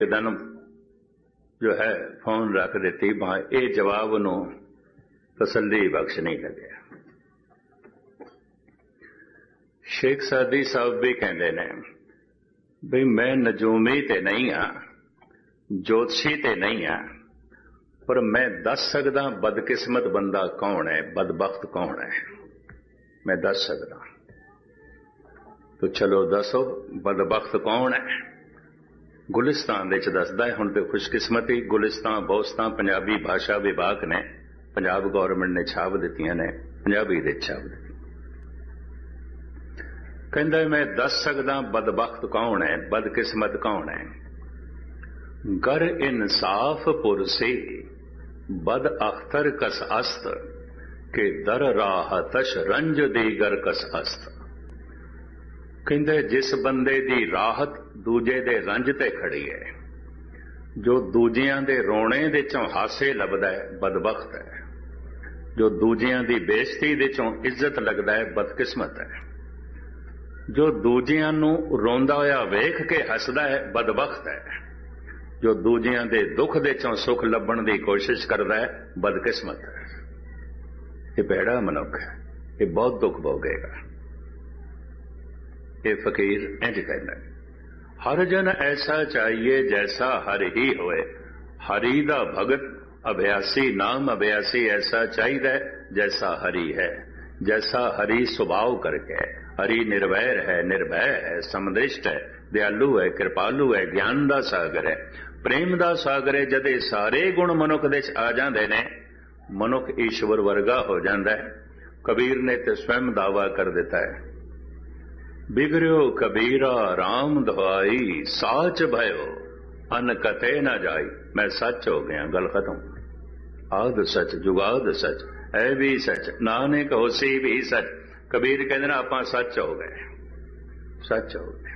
दिन जो है फोन रख दी, ये जवाब नूं तसल्ली बख्श नहीं लगे। शेख सादी साहब भी कहते ने भी मैं नजूमी ते नहीं हाँ, ज्योतिषी ते नहीं हाँ, पर मैं दस सकदा बदकिस्मत बंदा कौन है, बदबख्त कौन है, मैं दस सकदा। तो चलो दसो बदबख्त कौन है। गुलिस्तान दे च दसदा है। हुण ते खुशकिस्मती गुलिस्तान बोस्तान पंजाबी भाषा विभाग ने, पंजाब गौरमेंट ने छाप दित्तियां ने, पंजाबी दे छाप दित्ती। कहंदा मैं दस सकदा बदबख्त कौन है, बदकिस्मत कौन है। गर इंसाफ पुरसी बद अख्तर कस अस्त के दर राहतश रंज दीगर कस अस्त। कहंदे जिस बंदे दी राहत दूजे दे रंज ते खड़ी है, जो दूजियां दे रोने दे चों हासे लभदा है, बदबख्त है। जो दूजियां दी बेइज्जती दे चों इज्जत लगदा है, बदकिस्मत है। जो दूजियां नूं रोंदा होया वेख के हसदा है, बदबख्त है। जो दूजियां दे दुख दे चों सुख लभण दी कोशिश करदा है, बदकिस्मत है। ये भैड़ा मनुख है, ये बहुत दुख भोगेगा। ये फकीर इंज कहना है, हर जन ऐसा चाहिए जैसा हर ही होए, हरि दा भगत अभ्यासी नाम अभ्यासी ऐसा चाहिए जैसा हरि है। जैसा हरि स्वभाव करके है, हरि निर्वैर है, निर्भय है, समदृष्ट है, दयालु है, कृपालु है, ज्ञान दा सागर है, प्रेम दा सागर है। जदे सारे गुण मनुख दे आ जांदे ने, मनुख ईश्वर वर्गा हो जाता है। कबीर ने तो स्वयं दावा कर दिता है, बिगड़ो कबीरा राम दुहाई, साच भयो अन कते न जाई। मैं सच हो गया, गल खत्म। आद सच जुगाद सच है भी सच, नानक होसी भी सच। कबीर कहते ना आप सच हो गए, सच हो गए।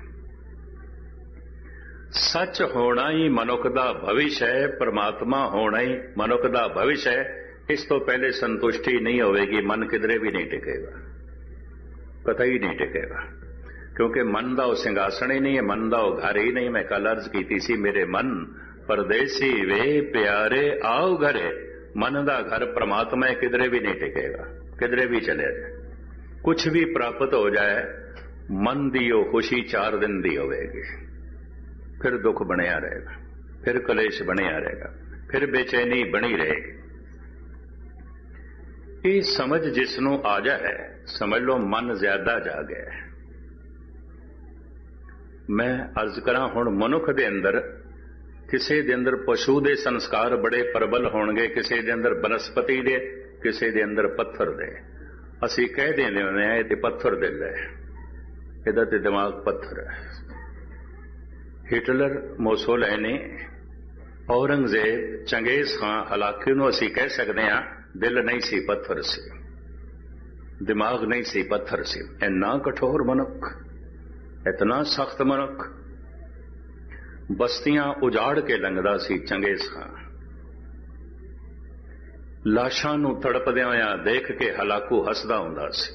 सच होना ही मनुख दा भविष्य है, परमात्मा होना ही मनुख दा भविष्य है। इस तो पहले संतुष्टि नहीं होगी, मन किधरे भी नहीं टिकेगा, पता ही नहीं टिकेगा। क्योंकि मन दा सिंहासन ही नहीं है, मन दा घर ही नहीं। मैं कल अर्ज की सी, मेरे मन परदेसी वे प्यारे आओ घरे। मन दा घर परमात्मा है, किधरे भी नहीं टिकेगा, किधरे भी चले जाए। कुछ भी प्राप्त हो जाए, मन दी ओ खुशी 4 दिन दी होगी, फिर दुख बनिया रहेगा, फिर कलेश बनिया रहेगा, फिर बेचैनी बनी रहेगी। ये समझ जिसनों आ जाए, समझ लो मन ज्यादा जा गया है। मैं अर्ज करा हुण मनुख दे अंदर, किसी दे अंदर पशु दे संस्कार बड़े प्रबल होणगे, किसी दे अंदर बनस्पति दे, किसी दे अंदर पत्थर दे। असी कह देंदे हुंदे आ ये पत्थर दिल है, इहदा ते दिमाग पत्थर है। हिटलर, मोसोलैनी, औरंगजेब, चंगेज खां, हलाकी नूं असी कह सकते हैं दिल नहीं सी पत्थर सी, दिमाग नहीं सी पत्थर सी। इन्ना कठोर मनुख, इतना सख्त मनुख, बस्तियां उजाड़ के लंघदा सी चंगेज खां। लाशां नूं तड़पदिआं होइआं देख के हलाकू हसदा हुंदा सी।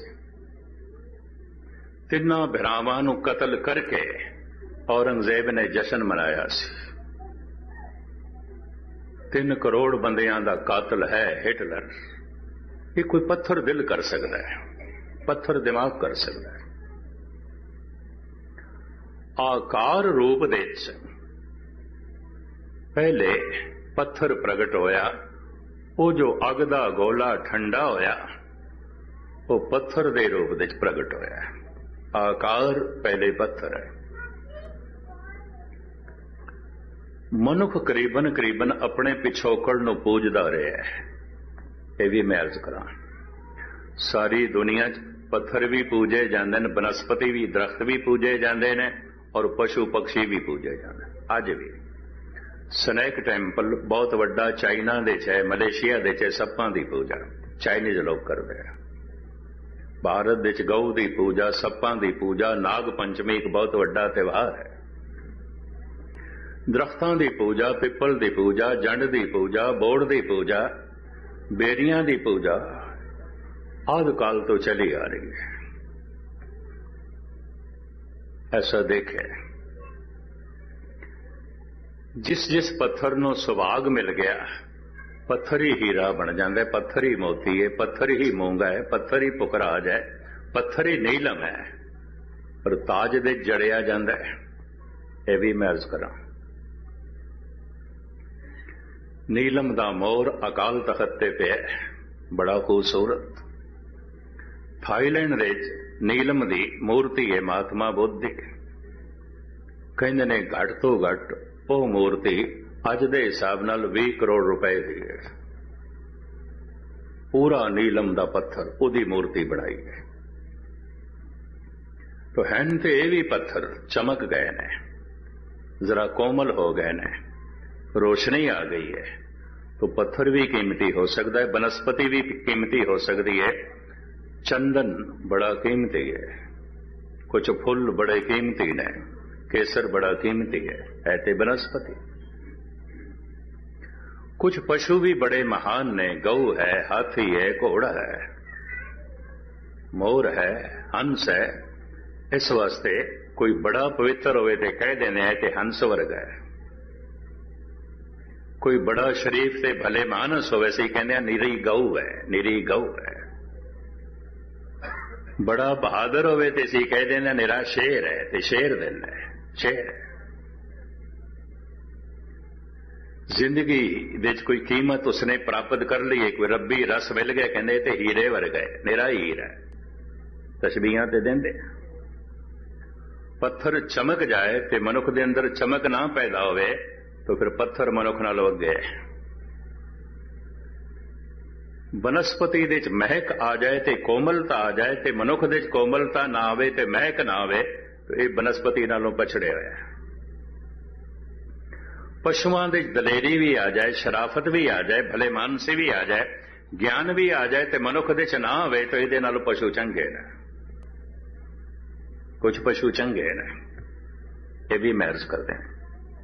तिन्नां भरावां नूं कतल करके औरंगजेब ने जश्न मनाया सी। 3 करोड़ बंदियां दा कातल है हिटलर। ये कोई पत्थर दिल कर सकता है, पत्थर दिमाग कर सकता है। आकार रूप दे पहले पत्थर प्रगट होया, वो जो अग दा गोला ठंडा होया, वो पत्थर दे रूप दे प्रगट होया। आकार पहले पत्थर है। मनुख करीबन करीबन अपने पिछोकड़ नूं पूजदा रहा है। यह भी मैं अर्ज करा, सारी दुनिया पत्थर भी पूजे जाते हैं, बनस्पति भी, दरख्त भी पूजे जाते हैं, और पशु पक्षी भी पूजे जाते हैं। अज भी स्नैक टैंपल बहुत वड्डा चाइना दे च, मलेशिया दे च सप्पां दी पूजा चाइनीज लोग करते हैं। भारत दे च गऊ की पूजा, सप्पां दी पूजा, नाग पंचमी एक बहुत वड्डा त्योहार है। दरख्तां दी पूजा, पिपल दी पूजा, जंड दी पूजा, बोड़ दी पूजा, बेरियां दी पूजा आदि काल तो चली आ रही है। ऐसा देखे जिस जिस पत्थर ਨੂੰ ਸੁਭਾਗ ਮਿਲ ਗਿਆ, पत्थर ही हीरा बन जाता है, पत्थर ही मोती है, पत्थर ही मूंगा है, पत्थर ही पुखराज है, पत्थर ही नीलम है, पर ताज दे जड़िया जाता है। यह भी मैं अर्ज करा, नीलम दा मोर अकाल तखत ते पे बड़ा खूबसूरत। थाईलैंड दे नीलम दी मूर्ति है महात्मा बुद्ध दी। कहंदे ने घट तो घट ਉਹ मूर्ति ਅੱਜ ਦੇ ਹਿਸਾਬ ਨਾਲ 20 ਕਰੋੜ ਰੁਪਏ ਦੀ ਹੈ। ਪੂਰਾ ਨੀਲਮ ਦਾ ਪੱਥਰ ਉਹਦੀ ਮੂਰਤੀ ਬਣਾਈ ਹੈ। तो हैं तो ये भी पत्थर चमक गए ने, जरा कोमल हो गए ने, रोशनी आ गई है। तो पत्थर भी कीमती हो सकता है, वनस्पति भी कीमती हो सकती है, चंदन बड़ा कीमती है, कुछ फुल बड़े कीमती ने, केसर बड़ा कीमती है ते वनस्पति। कुछ पशु भी बड़े महान ने, गऊ है, हाथी है, घोड़ा है, मोर है, हंस है। इस वास्ते कोई बड़ा पवित्र होवे ते कह देने है ते हंस वर्ग है। कोई बड़ा शरीफ ते भले मानस होवे सी कहने निरी गऊ है, निरी गऊ है। बड़ा बहादुर होवे ते सी कह देने निरा शेर है ते शेर देने शेर है। जिंदगी दे कोई कीमत उसने प्राप्त कर ली है, कोई रब्बी रस मिल गया, कहते ते हीरे वर्ग है, निरा हीरा है। तशबीहां ते देंदे। पत्थर चमक जाए ते मनुख दे अंदर चमक ना पैदा होवे तो फिर पत्थर मनुख नाल वगे। वनस्पति दे महक आ जाए ते कोमलता आ जाए ते मनुख दे कोमलता ना आवे ते महक ना आवे तो ये वनस्पति नालों पछड़े होया। पशुओं दे दलेरी भी आ जाए, शराफत भी आ जाए, भले मानसी भी आ जाए, ज्ञान भी आ जाए ते मनुख दे च ना आवे तो इहदे नालों पशु चंगे ने। कुछ पशु चंगे ने, ये भी महर्ज करते हैं।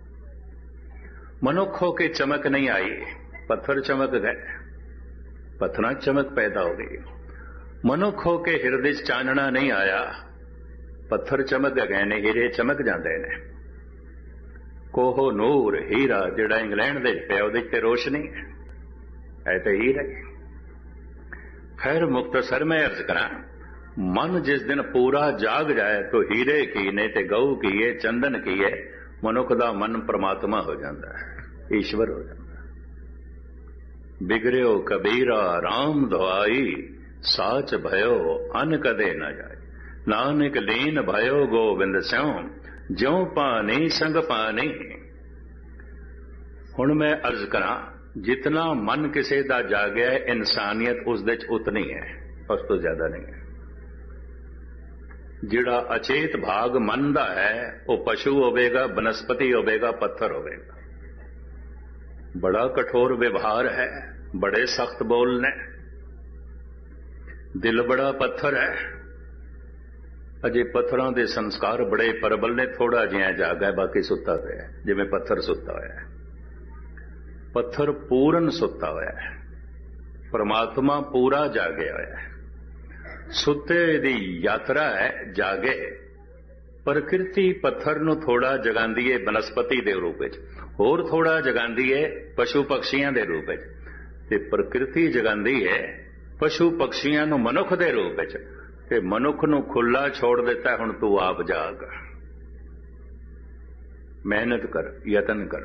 मनुख हो के चमक नहीं आई, पत्थर चमक गए, पत्थर चमक पैदा हो गई। मनुख हो के हृदय चानना नहीं आया, पत्थर चमक गए ने, हीरे चमक जाते ने। कोहो नूर हीरा जिहड़ा इंग्लैंड दे पिया उहदे ते रोशनी है ते हीरा। खैर मुख्तसर मैं अर्ज करा, मन जिस दिन पूरा जाग जाए तो हीरे की ने ते गऊ की है, चंदन की है, मनुख दा मन परमात्मा हो जाता है, ईश्वर हो जाता है। बिगड़ियो कबीरा राम दुआई, साच भयो अन कदे न जाए, नानक लीन भयो गोबिंद स्यों, ज्यों पानी संग पानी। हुण मैं अर्ज करा, जितना मन किसी का जागया है इंसानियत उस दे उतनी है, उस तो ज्यादा नहीं है। जिहड़ा अचेत भाग मन दा है वह पशु होवेगा, वनस्पति होवेगा, पत्थर होवेगा। बड़ा कठोर व्यवहार है, बड़े सख्त बोल ने, दिल बड़ा पत्थर है। अजे पत्थरों के संस्कार बड़े परबल ने, थोड़ा जिहा जागा, बाकी सुता पिया जिवें पत्थर सुता होया है। पत्थर पूर्ण सुता होया है, परमात्मा पूरा जागे होया है। सुते दी यात्रा है, जागे। प्रकृति पत्थर नूं थोड़ा जगांदी है वनस्पति के रूप में, होर थोड़ा जगांदी है पशु पक्षियों के रूप में, ते प्रकृति जगांदी है पशु पक्षियों नूं मनुख के रूप में, ते मनुख नूं खुला छोड़ देता है। हुण तू आप जाग, मेहनत कर, यतन कर।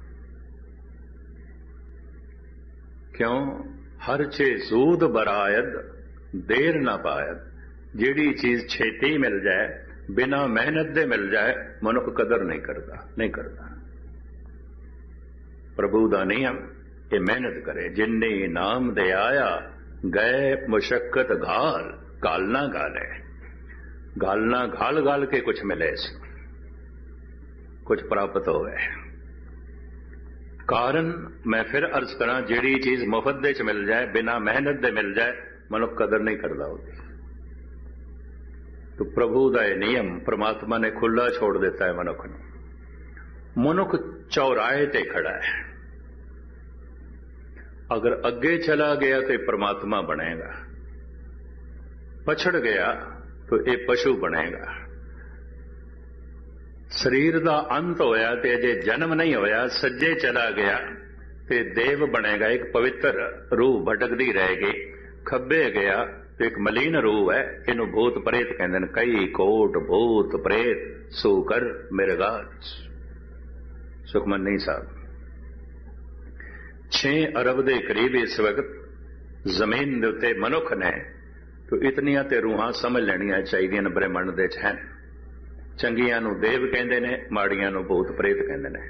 क्यों? हर चे सूद बरायद देर ना पायद। जिहड़ी चीज छेती मिल जाए, बिना मेहनत दे मिल जाए, मनुख कदर नहीं करता, नहीं करता। प्रभु दा नियम ये मेहनत करे। जिन्नी नाम दे आया गए मुशक्कत घाल, घालना घाले, घालना घाल घाल के कुछ मिले, कुछ प्राप्त हो गए। कारण मैं फिर अर्ज करा, जिहड़ी चीज मुफ्त दे च मिल जाए, बिना मेहनत दे मिल जाए, मनुख कदर नहीं करता होती। तो प्रभु का यह नियम परमात्मा ने खुला छोड़ देता है मनुख को। मनुख चौराहे ते खड़ा है, अगर अगे चला गया तो परमात्मा बनेगा, पछड़ गया तो ये पशु बनेगा। ਸਰੀਰ ਦਾ ਅੰਤ ਹੋਇਆ ਤੇ ਅਜੇ ਜਨਮ ਨਹੀਂ ਹੋਇਆ, ਸੱਜੇ ਚਲਾ ਗਿਆ ਤੇ ਦੇਵ ਬਣੇਗਾ, ਇੱਕ ਪਵਿੱਤਰ ਰੂਹ ਭਟਕਦੀ ਰਹੇਗੀ। ਖੱਬੇ ਗਿਆ ਤੇ ਇੱਕ ਮਲੀਨ ਰੂਹ ਹੈ, ਇਹਨੂੰ ਭੂਤ ਪ੍ਰੇਤ ਕਹਿੰਦੇ ਨੇ। ਕਈ ਕੋਟ ਭੂਤ ਪ੍ਰੇਤ ਸੂਕਰ ਮਿਰਗਾਜ। ਸੁਖਮਨੀ ਸਾਹਿਬ 6 ਅਰਬ ਦੇ ਕਰੀਬ ਇਸ ਵਕਤ ਜ਼ਮੀਨ ਦੇ ਉੱਤੇ ਮਨੁੱਖ ਨੇ, ਤੋ ਇਤਨੀਆਂ ਤੇ ਰੂਹਾਂ ਸਮਝ ਲੈਣੀਆਂ ਚਾਹੀਦੀਆਂ ਨੇ ਬ੍ਰਹਿਮੰਡ ਦੇ 'ਚ ਹਨ। ਚੰਗੀਆਂ ਨੂੰ ਦੇਵ ਕਹਿੰਦੇ ਨੇ, ਮਾੜੀਆਂ ਨੂੰ ਭੂਤ ਪ੍ਰੇਤ ਕਹਿੰਦੇ ਨੇ।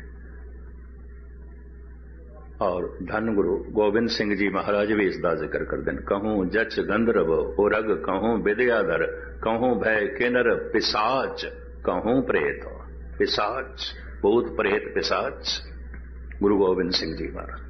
ਔਰ ਧੰਨ ਗੁਰੂ ਗੋਬਿੰਦ ਸਿੰਘ ਜੀ ਮਹਾਰਾਜ ਵੀ ਇਸ ਦਾ ਜ਼ਿਕਰ ਕਰਦੇ ਨੇ। ਕਹੂੰ ਜਚ ਗੰਧਰਵ ਉਰਗ, ਕਹੂੰ ਵਿਦਿਆਧਰ, ਕਹੂੰ ਭੈ ਕਿਨਰ ਪਿਸਾਚ, ਕਹੂੰ ਪ੍ਰੇਤ। ਪਿਸਾਚ, ਭੂਤ ਪ੍ਰੇਤ ਪਿਸਾਚ, ਗੁਰੂ ਗੋਬਿੰਦ ਸਿੰਘ ਜੀ ਮਹਾਰਾਜ।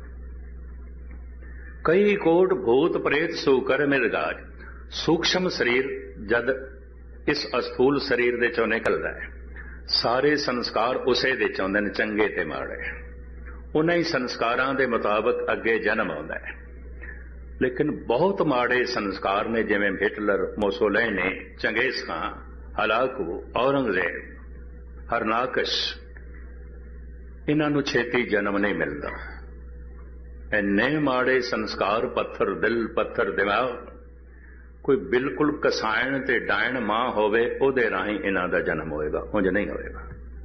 ਕਈ ਕੋਟ ਭੂਤ ਪ੍ਰੇਤ ਸੂਕਰ ਮਿਰਗਾਜ। ਸੂਖਸ਼ਮ ਸਰੀਰ ਜਦ ਇਸ ਅਸਥੂਲ ਸਰੀਰ ਦੇ ਚੋਂ ਨਿਕਲਦਾ ਹੈ, ਸਾਰੇ ਸੰਸਕਾਰ ਉਸੇ ਦੇ ਚ ਆਉਂਦੇ ਨੇ, ਚੰਗੇ ਤੇ ਮਾੜੇ। ਉਹਨਾਂ ਹੀ ਸੰਸਕਾਰਾਂ ਦੇ ਮੁਤਾਬਕ ਅੱਗੇ ਜਨਮ ਆਉਂਦਾ ਹੈ। ਲੇਕਿਨ ਬਹੁਤ ਮਾੜੇ ਸੰਸਕਾਰ ਨੇ, ਜਿਵੇਂ ਹਿਟਲਰ, ਮੋਸੋਲੇਨੀ, ਚੰਗੇਜ਼ ਖਾਨ, ਹਲਾਕੂ, ਔਰੰਗਜ਼ੇਬ, ਹਰਨਾਕਸ਼, ਇਹਨਾਂ ਨੂੰ ਛੇਤੀ ਜਨਮ ਨਹੀਂ ਮਿਲਦਾ। ਇੰਨੇ ਮਾੜੇ ਸੰਸਕਾਰ, ਪੱਥਰ ਦਿਲ, ਪੱਥਰ ਦਿਮਾਗ। ਕੋਈ ਬਿਲਕੁਲ ਕਸਾਇਣ ਤੇ ਡਾਇਣ ਮਾਂ ਹੋਵੇ, ਉਹਦੇ ਰਾਹੀਂ ਇਹਨਾਂ ਦਾ ਜਨਮ ਹੋਏਗਾ, ਉਂਝ ਨਹੀਂ ਹੋਏਗਾ।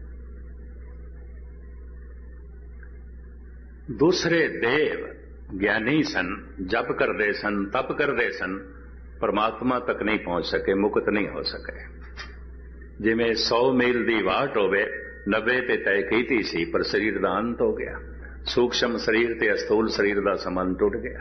ਦੂਸਰੇ ਦੇਵ ਗਿਆਨੀ ਸਨ, ਜਪ ਕਰਦੇ ਸਨ, ਤਪ ਕਰਦੇ ਸਨ, ਪਰਮਾਤਮਾ ਤੱਕ ਨਹੀਂ ਪਹੁੰਚ ਸਕੇ, ਮੁਕਤ ਨਹੀਂ ਹੋ ਸਕੇ। ਜਿਵੇਂ 100 ਮੀਲ ਦੀ ਵਾਟ ਹੋਵੇ, 90 ਤੇ ਤੈਅ ਕੀਤੀ ਸੀ, ਪਰ ਸਰੀਰ ਦਾ ਅੰਤ ਹੋ ਗਿਆ। ਸੂਖਸ਼ਮ ਸਰੀਰ ਤੇ ਅਸਥੂਲ ਸਰੀਰ ਦਾ ਸੰਬੰਧ ਟੁੱਟ ਗਿਆ,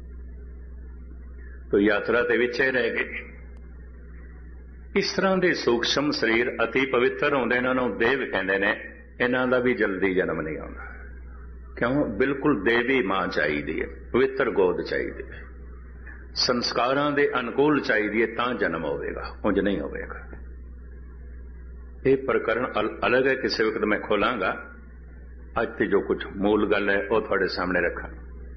ਤੋ ਯਾਤਰਾ ਦੇ ਵਿੱਚੇ ਰਹਿ ਗਏ। ਇਸ ਤਰ੍ਹਾਂ ਦੇ ਸੂਖਸ਼ਮ ਸਰੀਰ ਅਤੀ ਪਵਿੱਤਰ ਹੁੰਦੇ, ਇਹਨਾਂ ਨੂੰ ਦੇਵ ਕਹਿੰਦੇ ਨੇ। ਇਹਨਾਂ ਦਾ ਵੀ ਜਲਦੀ ਜਨਮ ਨਹੀਂ ਆਉਂਦਾ। ਕਿਉਂ? ਬਿਲਕੁਲ ਦੇਵੀ ਮਾਂ ਚਾਹੀਦੀ ਹੈ, ਪਵਿੱਤਰ ਗੋਦ ਚਾਹੀਦੀ ਹੈ, ਸੰਸਕਾਰਾਂ ਦੇ ਅਨੁਕੂਲ ਚਾਹੀਦੀ ਹੈ, ਤਾਂ ਜਨਮ ਹੋਵੇਗਾ, ਉਂਝ ਨਹੀਂ ਹੋਵੇਗਾ। ਇਹ ਪ੍ਰਕਰਣ ਅਲੱਗ ਹੈ, ਕਿਸੇ ਵਕਤ ਮੈਂ ਖੋਲਾਂਗਾ। ਅੱਜ ਤੇ ਜੋ ਕੁਝ ਮੂਲ ਗੱਲ ਹੈ ਉਹ ਤੁਹਾਡੇ ਸਾਹਮਣੇ ਰੱਖਾਂ।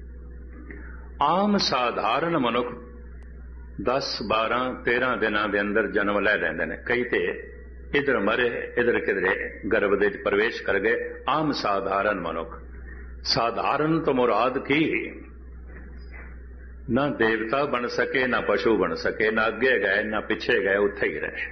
ਆਮ ਸਾਧਾਰਨ ਮਨੁੱਖ 10, 12, 13 ਦਿਨਾਂ ਦੇ ਅੰਦਰ ਜਨਮ ਲੈ ਲੈਂਦੇ ਨੇ। ਕਈ ਤੇ ਇਧਰ ਮਰੇ, ਇਧਰ ਕਿਧਰੇ ਗਰਭ ਦੇ ਪ੍ਰਵੇਸ਼ ਕਰ ਗਏ। ਆਮ ਸਾਧਾਰਨ ਮਨੁੱਖ। ਸਾਧਾਰਨ ਤੋਂ ਮੁਰਾਦ ਕੀ? ਨਾ ਦੇਵਤਾ ਬਣ ਸਕੇ, ਨਾ ਪਸ਼ੂ ਬਣ ਸਕੇ, ਨਾ ਅੱਗੇ ਗਏ ਨਾ ਪਿੱਛੇ ਗਏ, ਉੱਥੇ ਹੀ ਰਹੇ।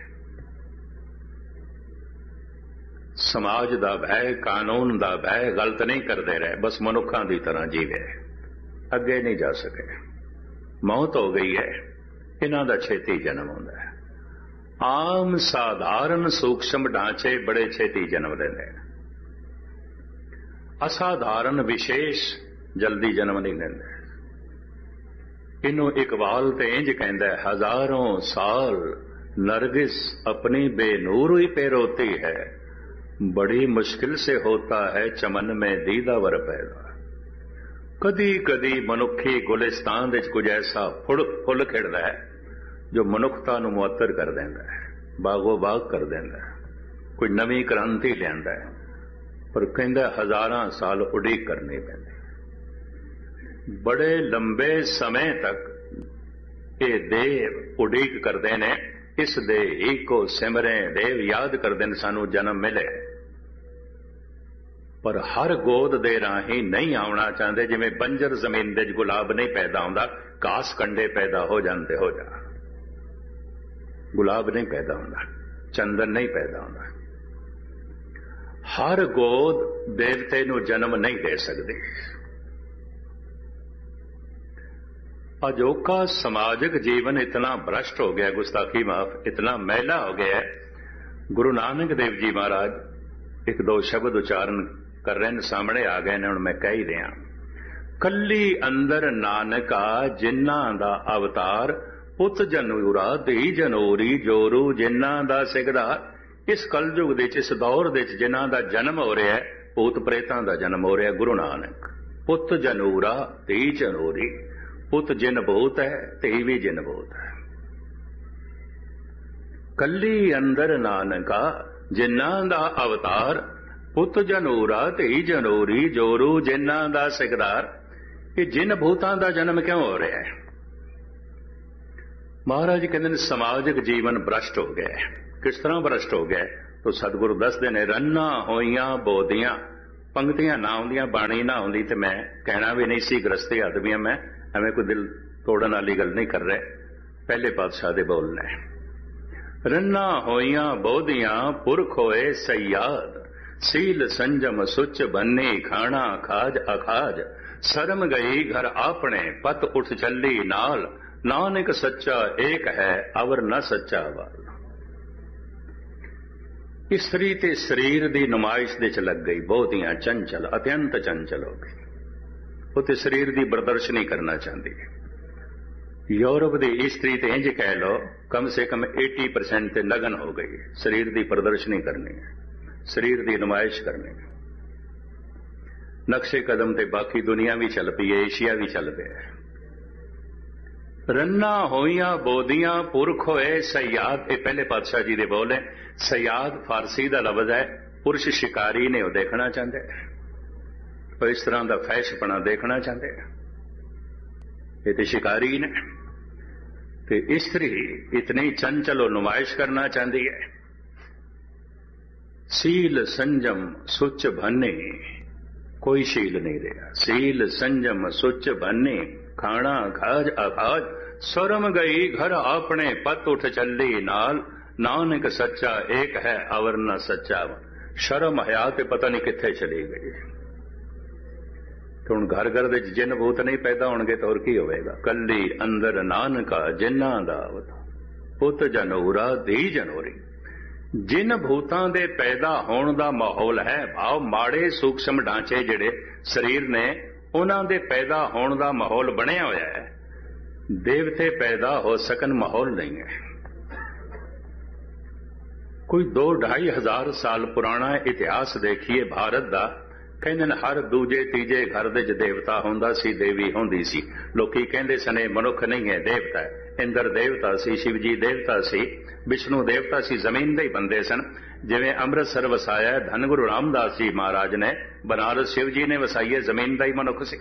ਸਮਾਜ ਦਾ ਭੈ, ਕਾਨੂੰਨ ਦਾ ਭੈ, ਗਲਤ ਨਹੀਂ ਕਰਦੇ ਰਹੇ, ਬਸ ਮਨੁੱਖਾਂ ਦੀ ਤਰ੍ਹਾਂ ਜੀਵੇ, ਅੱਗੇ ਨਹੀਂ ਜਾ ਸਕੇ। ਮੌਤ ਹੋ ਗਈ ਹੈ, ਇਹਨਾਂ ਦਾ ਛੇਤੀ ਜਨਮ ਹੁੰਦਾ ਹੈ। ਆਮ ਸਾਧਾਰਨ ਸੂਖਸ਼ਮ ਢਾਂਚੇ ਬੜੇ ਛੇਤੀ ਜਨਮ ਲੈਂਦੇ ਨੇ। ਅਸਾਧਾਰਨ ਵਿਸ਼ੇਸ਼ ਜਲਦੀ ਜਨਮ ਨਹੀਂ ਲੈਂਦੇ। ਇਹਨੂੰ ਇਕਬਾਲ ਤੇ ਇੰਜ ਕਹਿੰਦਾ, ਹਜ਼ਾरों साल नरगिस अपनी बेनूर ही पे रोती है, बड़ी मुश्किल से होता है चमन में दीदावर पैदा। कदी कदी मनुखी गुलिस्तान ਵਿੱਚ ਕੁਝ ਐਸਾ ਫੁੱਲ ਖਿੜਦਾ ਹੈ ਜੋ ਮਨੁੱਖਤਾ ਨੂੰ ਮੁਅੱਤਰ ਕਰ ਦਿੰਦਾ ਹੈ, ਬਾਗੋ ਬਾਗ ਕਰ ਦਿੰਦਾ ਹੈ, ਕੋਈ ਨਵੀਂ ਕ੍ਰਾਂਤੀ ਲਿਆਂਦਾ ਹੈ। ਪਰ ਕਹਿੰਦਾ ਹਜ਼ਾਰਾਂ ਸਾਲ ਉਡੀਕ ਕਰਨੀ ਪੈਂਦੀ। ਬੜੇ ਲੰਬੇ ਸਮੇਂ ਤੱਕ ਇਹ ਦੇਵ ਉਡੀਕ ਕਰਦੇ ਨੇ, ਇਸ ਦੇ ਹੀ ਕੋ ਸਿਮਰੇ, ਦੇਵ ਯਾਦ ਕਰਦੇ ਨੇ ਸਾਨੂੰ ਜਨਮ ਮਿਲੇ। ਪਰ ਹਰ ਗੋਦ ਦੇ ਰਾਹੀਂ ਨਹੀਂ ਆਉਣਾ ਚਾਹੁੰਦੇ। ਜਿਵੇਂ ਬੰਜਰ ਜ਼ਮੀਨ ਦੇ ਗੁਲਾਬ ਨਹੀਂ ਪੈਦਾ ਹੁੰਦਾ, ਘਾਸ ਕੰਡੇ ਪੈਦਾ ਹੋ ਜਾਂਦੇ, ਹੋ ਜਾ ਗੁਲਾਬ ਨਹੀਂ ਪੈਦਾ ਹੁੰਦਾ, ਚੰਦਨ ਨਹੀਂ ਪੈਦਾ ਹੁੰਦਾ। ਹਰ ਗੋਦ ਦੇਵਤੇ ਨੂੰ ਜਨਮ ਨਹੀਂ ਦੇ ਸਕਦੀ। ਅਜੋਕਾ ਸਮਾਜਿਕ ਜੀਵਨ ਇਤਨਾ ਭ੍ਰਸ਼ਟ ਹੋ ਗਿਆ, ਗੁਸਤਾਖੀ ਮਾਫ, ਇਤਨਾ ਮੈਲਾ ਹੋ ਗਿਆ। ਗੁਰੂ ਨਾਨਕ ਦੇਵ ਜੀ ਮਹਾਰਾਜ ਇੱਕ ਦੋ ਸ਼ਬਦ ਉਚਾਰਨ ਕਰ ਰਹੇ ਨੇ, ਸਾਹਮਣੇ ਆ ਗਏ ਨੇ, ਹੁਣ ਮੈਂ ਕਹਿ ਹੀ ਰਿਹਾ। ਕੱਲੀ ਅੰਦਰ ਨਾਨਕਾ ਜਿਨ੍ਹਾਂ ਦਾ ਅਵਤਾਰ, ਪੁੱਤ ਜਨੂਰਾ ਧੀ ਜਨੋਰੀ ਜੋਰੂ ਜਿਨ੍ਹਾਂ ਦਾ ਸਿਗਦਾਰ। ਇਸ ਕਲਯੁਗ ਦੇ ਵਿੱਚ, ਇਸ ਦੌਰ ਦੇ ਵਿੱਚ ਜਿਨ੍ਹਾਂ ਦਾ ਜਨਮ ਹੋ ਰਿਹਾ, ਭੂਤ ਪ੍ਰੇਤਾਂ ਦਾ ਜਨਮ ਹੋ ਰਿਹਾ। ਗੁਰੂ ਨਾਨਕ ਪੁੱਤ ਜਨੂਰਾ ਧੀ ਜਨੋਰੀ, ਪੁੱਤ ਜਿਨ ਭੂਤ ਹੈ, ਧੀ ਵੀ ਜਿਨ ਭੂਤ ਹੈ। ਕੱਲੀ ਅੰਦਰ ਨਾਨਕਾ ਜਿਨ੍ਹਾਂ ਦਾ ਅਵਤਾਰ, ਪੁੱਤ ਜਨੂਰਾ ਧੀ ਜਨੋਰੀ ਜੋਰੂ ਜਿਨ੍ਹਾਂ ਦਾ ਸਿਗਦਾਰ। ਇਹ ਜਿਨ ਭੂਤਾਂ ਦਾ ਜਨਮ ਕਿਉਂ ਹੋ ਰਿਹਾ ਹੈ? ਮਹਾਰਾਜ ਕਹਿੰਦੇ ਨੇ ਸਮਾਜਿਕ ਜੀਵਨ ਭ੍ਰਸ਼ਟ ਹੋ ਗਿਆ ਹੈ। ਕਿਸ ਤਰ੍ਹਾਂ ਭ੍ਰਸ਼ਟ ਹੋ ਗਿਆ? तो सतगुरु दसदे ने रन्ना होइयां बोदियां, पंक्तियां ना आउंदियां, बाणी ना आउंदी ते मैं कहना भी नहीं सी गृहस्थी आदमी मैं एवें कोई दिल तोड़न वाली गल नहीं कर रहे। पहले पातशाह दे बोल ने रन्ना होइयां बोदियां पुरख होए सयाद, सील संजम सुच बन्नी खाना खाज अखाज, शर्म गई घर आपने पत उठ चली नाल, नानक सच्चा एक है अवर न सच्चा वाल। इस्त्री ते शरीर दी नुमाइश दे च लग गई, बहुतियां चंचल अत्यंत चंचल हो गई। वो ते शरीर दी प्रदर्शनी करना चाहती है। यूरोप दी इस्त्री ते इंज कह लो कम से कम 80% ते लगन हो गई, शरीर दी प्रदर्शनी करनी है, शरीर दी नुमाइश करनी है। नक्शे कदम ते बाकी दुनिया भी चल पई है, एशिया भी चल पिया है। रन्ना होइयां बोदियां पुरख होए सयाद, ये पहले पातशाह जी दे बोल है। सयाद फारसी का लफ्ज है, पुरुष शिकारी ने वो देखना चाहते हैं, तो इस तरह का फैशपना देखना चाहते हैं, ये तो शिकारी ने। तो स्त्री इतनी चंचल और नुमाइश करना चाहती है। सील संजम सुच भन्ने, कोई शील नहीं रहा। सील संजम सुच भन्ने खाना खाज अखाज, शर्म गई घर आपने पत उठ चली नाल, नानक सच्चा एक है अवर न सच्चा। शर्म हया ते पता नहीं किथे चली गई। तो हुण घर घर दे जिन भूत नहीं पैदा होणगे तो और की होवेगा। कली अंदर नानका जिन्ना दा पुत जनूरा धी जनोरी। जिन भूतां दे पैदा होण दा माहौल है, भाव माड़े सूक्ष्म ढांचे जिहड़े शरीर ने उन्हां दे पैदा होण दा माहौल बनिया होया है। देवते पैदा हो सकन माहौल नहीं है। कोई 2-2.5 हजार साल पुराना इतिहास देखिए भारत दा, कहंदे हर दूजे तीजे घर दे देवता हुंदा सी, देवी हुंदी सी। लोकी कहंदे सने मनुख नहीं है, देवता है। इंद्र देवता सी, शिवजी देवता सी, विष्णु देवता सी, जमीन दे ही बंदे सन। जिवें अमृतसर वसाया धन गुरु रामदास जी महाराज ने, बनारस शिव जी ने वसाई है, जमीन दा ही मनुख सी।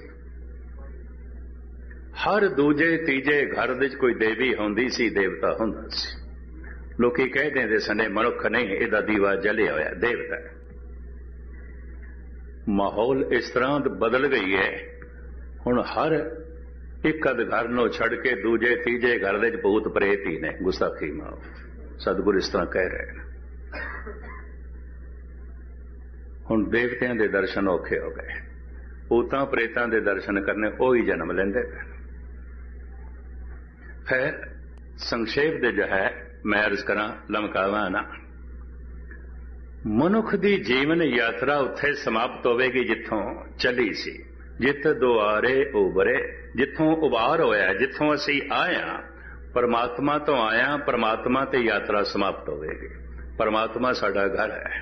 हर दूजे तीजे घर दे कोई देवी हुंदी सी, देवता हुंदा सी। लोकी कह देंदे सने मनुख नहीं, इहदा दीवा जलिया होया, देवता है। माहौल इस तरह बदल गई है, हुण हर एक अद घर नूं छड़ के दूजे तीजे घर दे भूत प्रेत ही ने। गुस्ताखी माफ, सतगुरु इस तरह कह रहे हैं। हुण देवतियां दे दर्शन औखे हो गए, भूतां प्रेतां दे दर्शन करने ओ ही जन्म लेंदे। फिर संक्षेप दे जो है मैं अर्ज करा, लमकावा ना। मनुख दी जीवन यात्रा उत्थे समाप्त होवेगी जिथों चली सी। जित दुआरे उबरे, जिथों उबार होया, जिथों असी आया, परमात्मा तो आया, परमात्मा ते यात्रा समाप्त होवेगी। परमात्मा साडा घर है।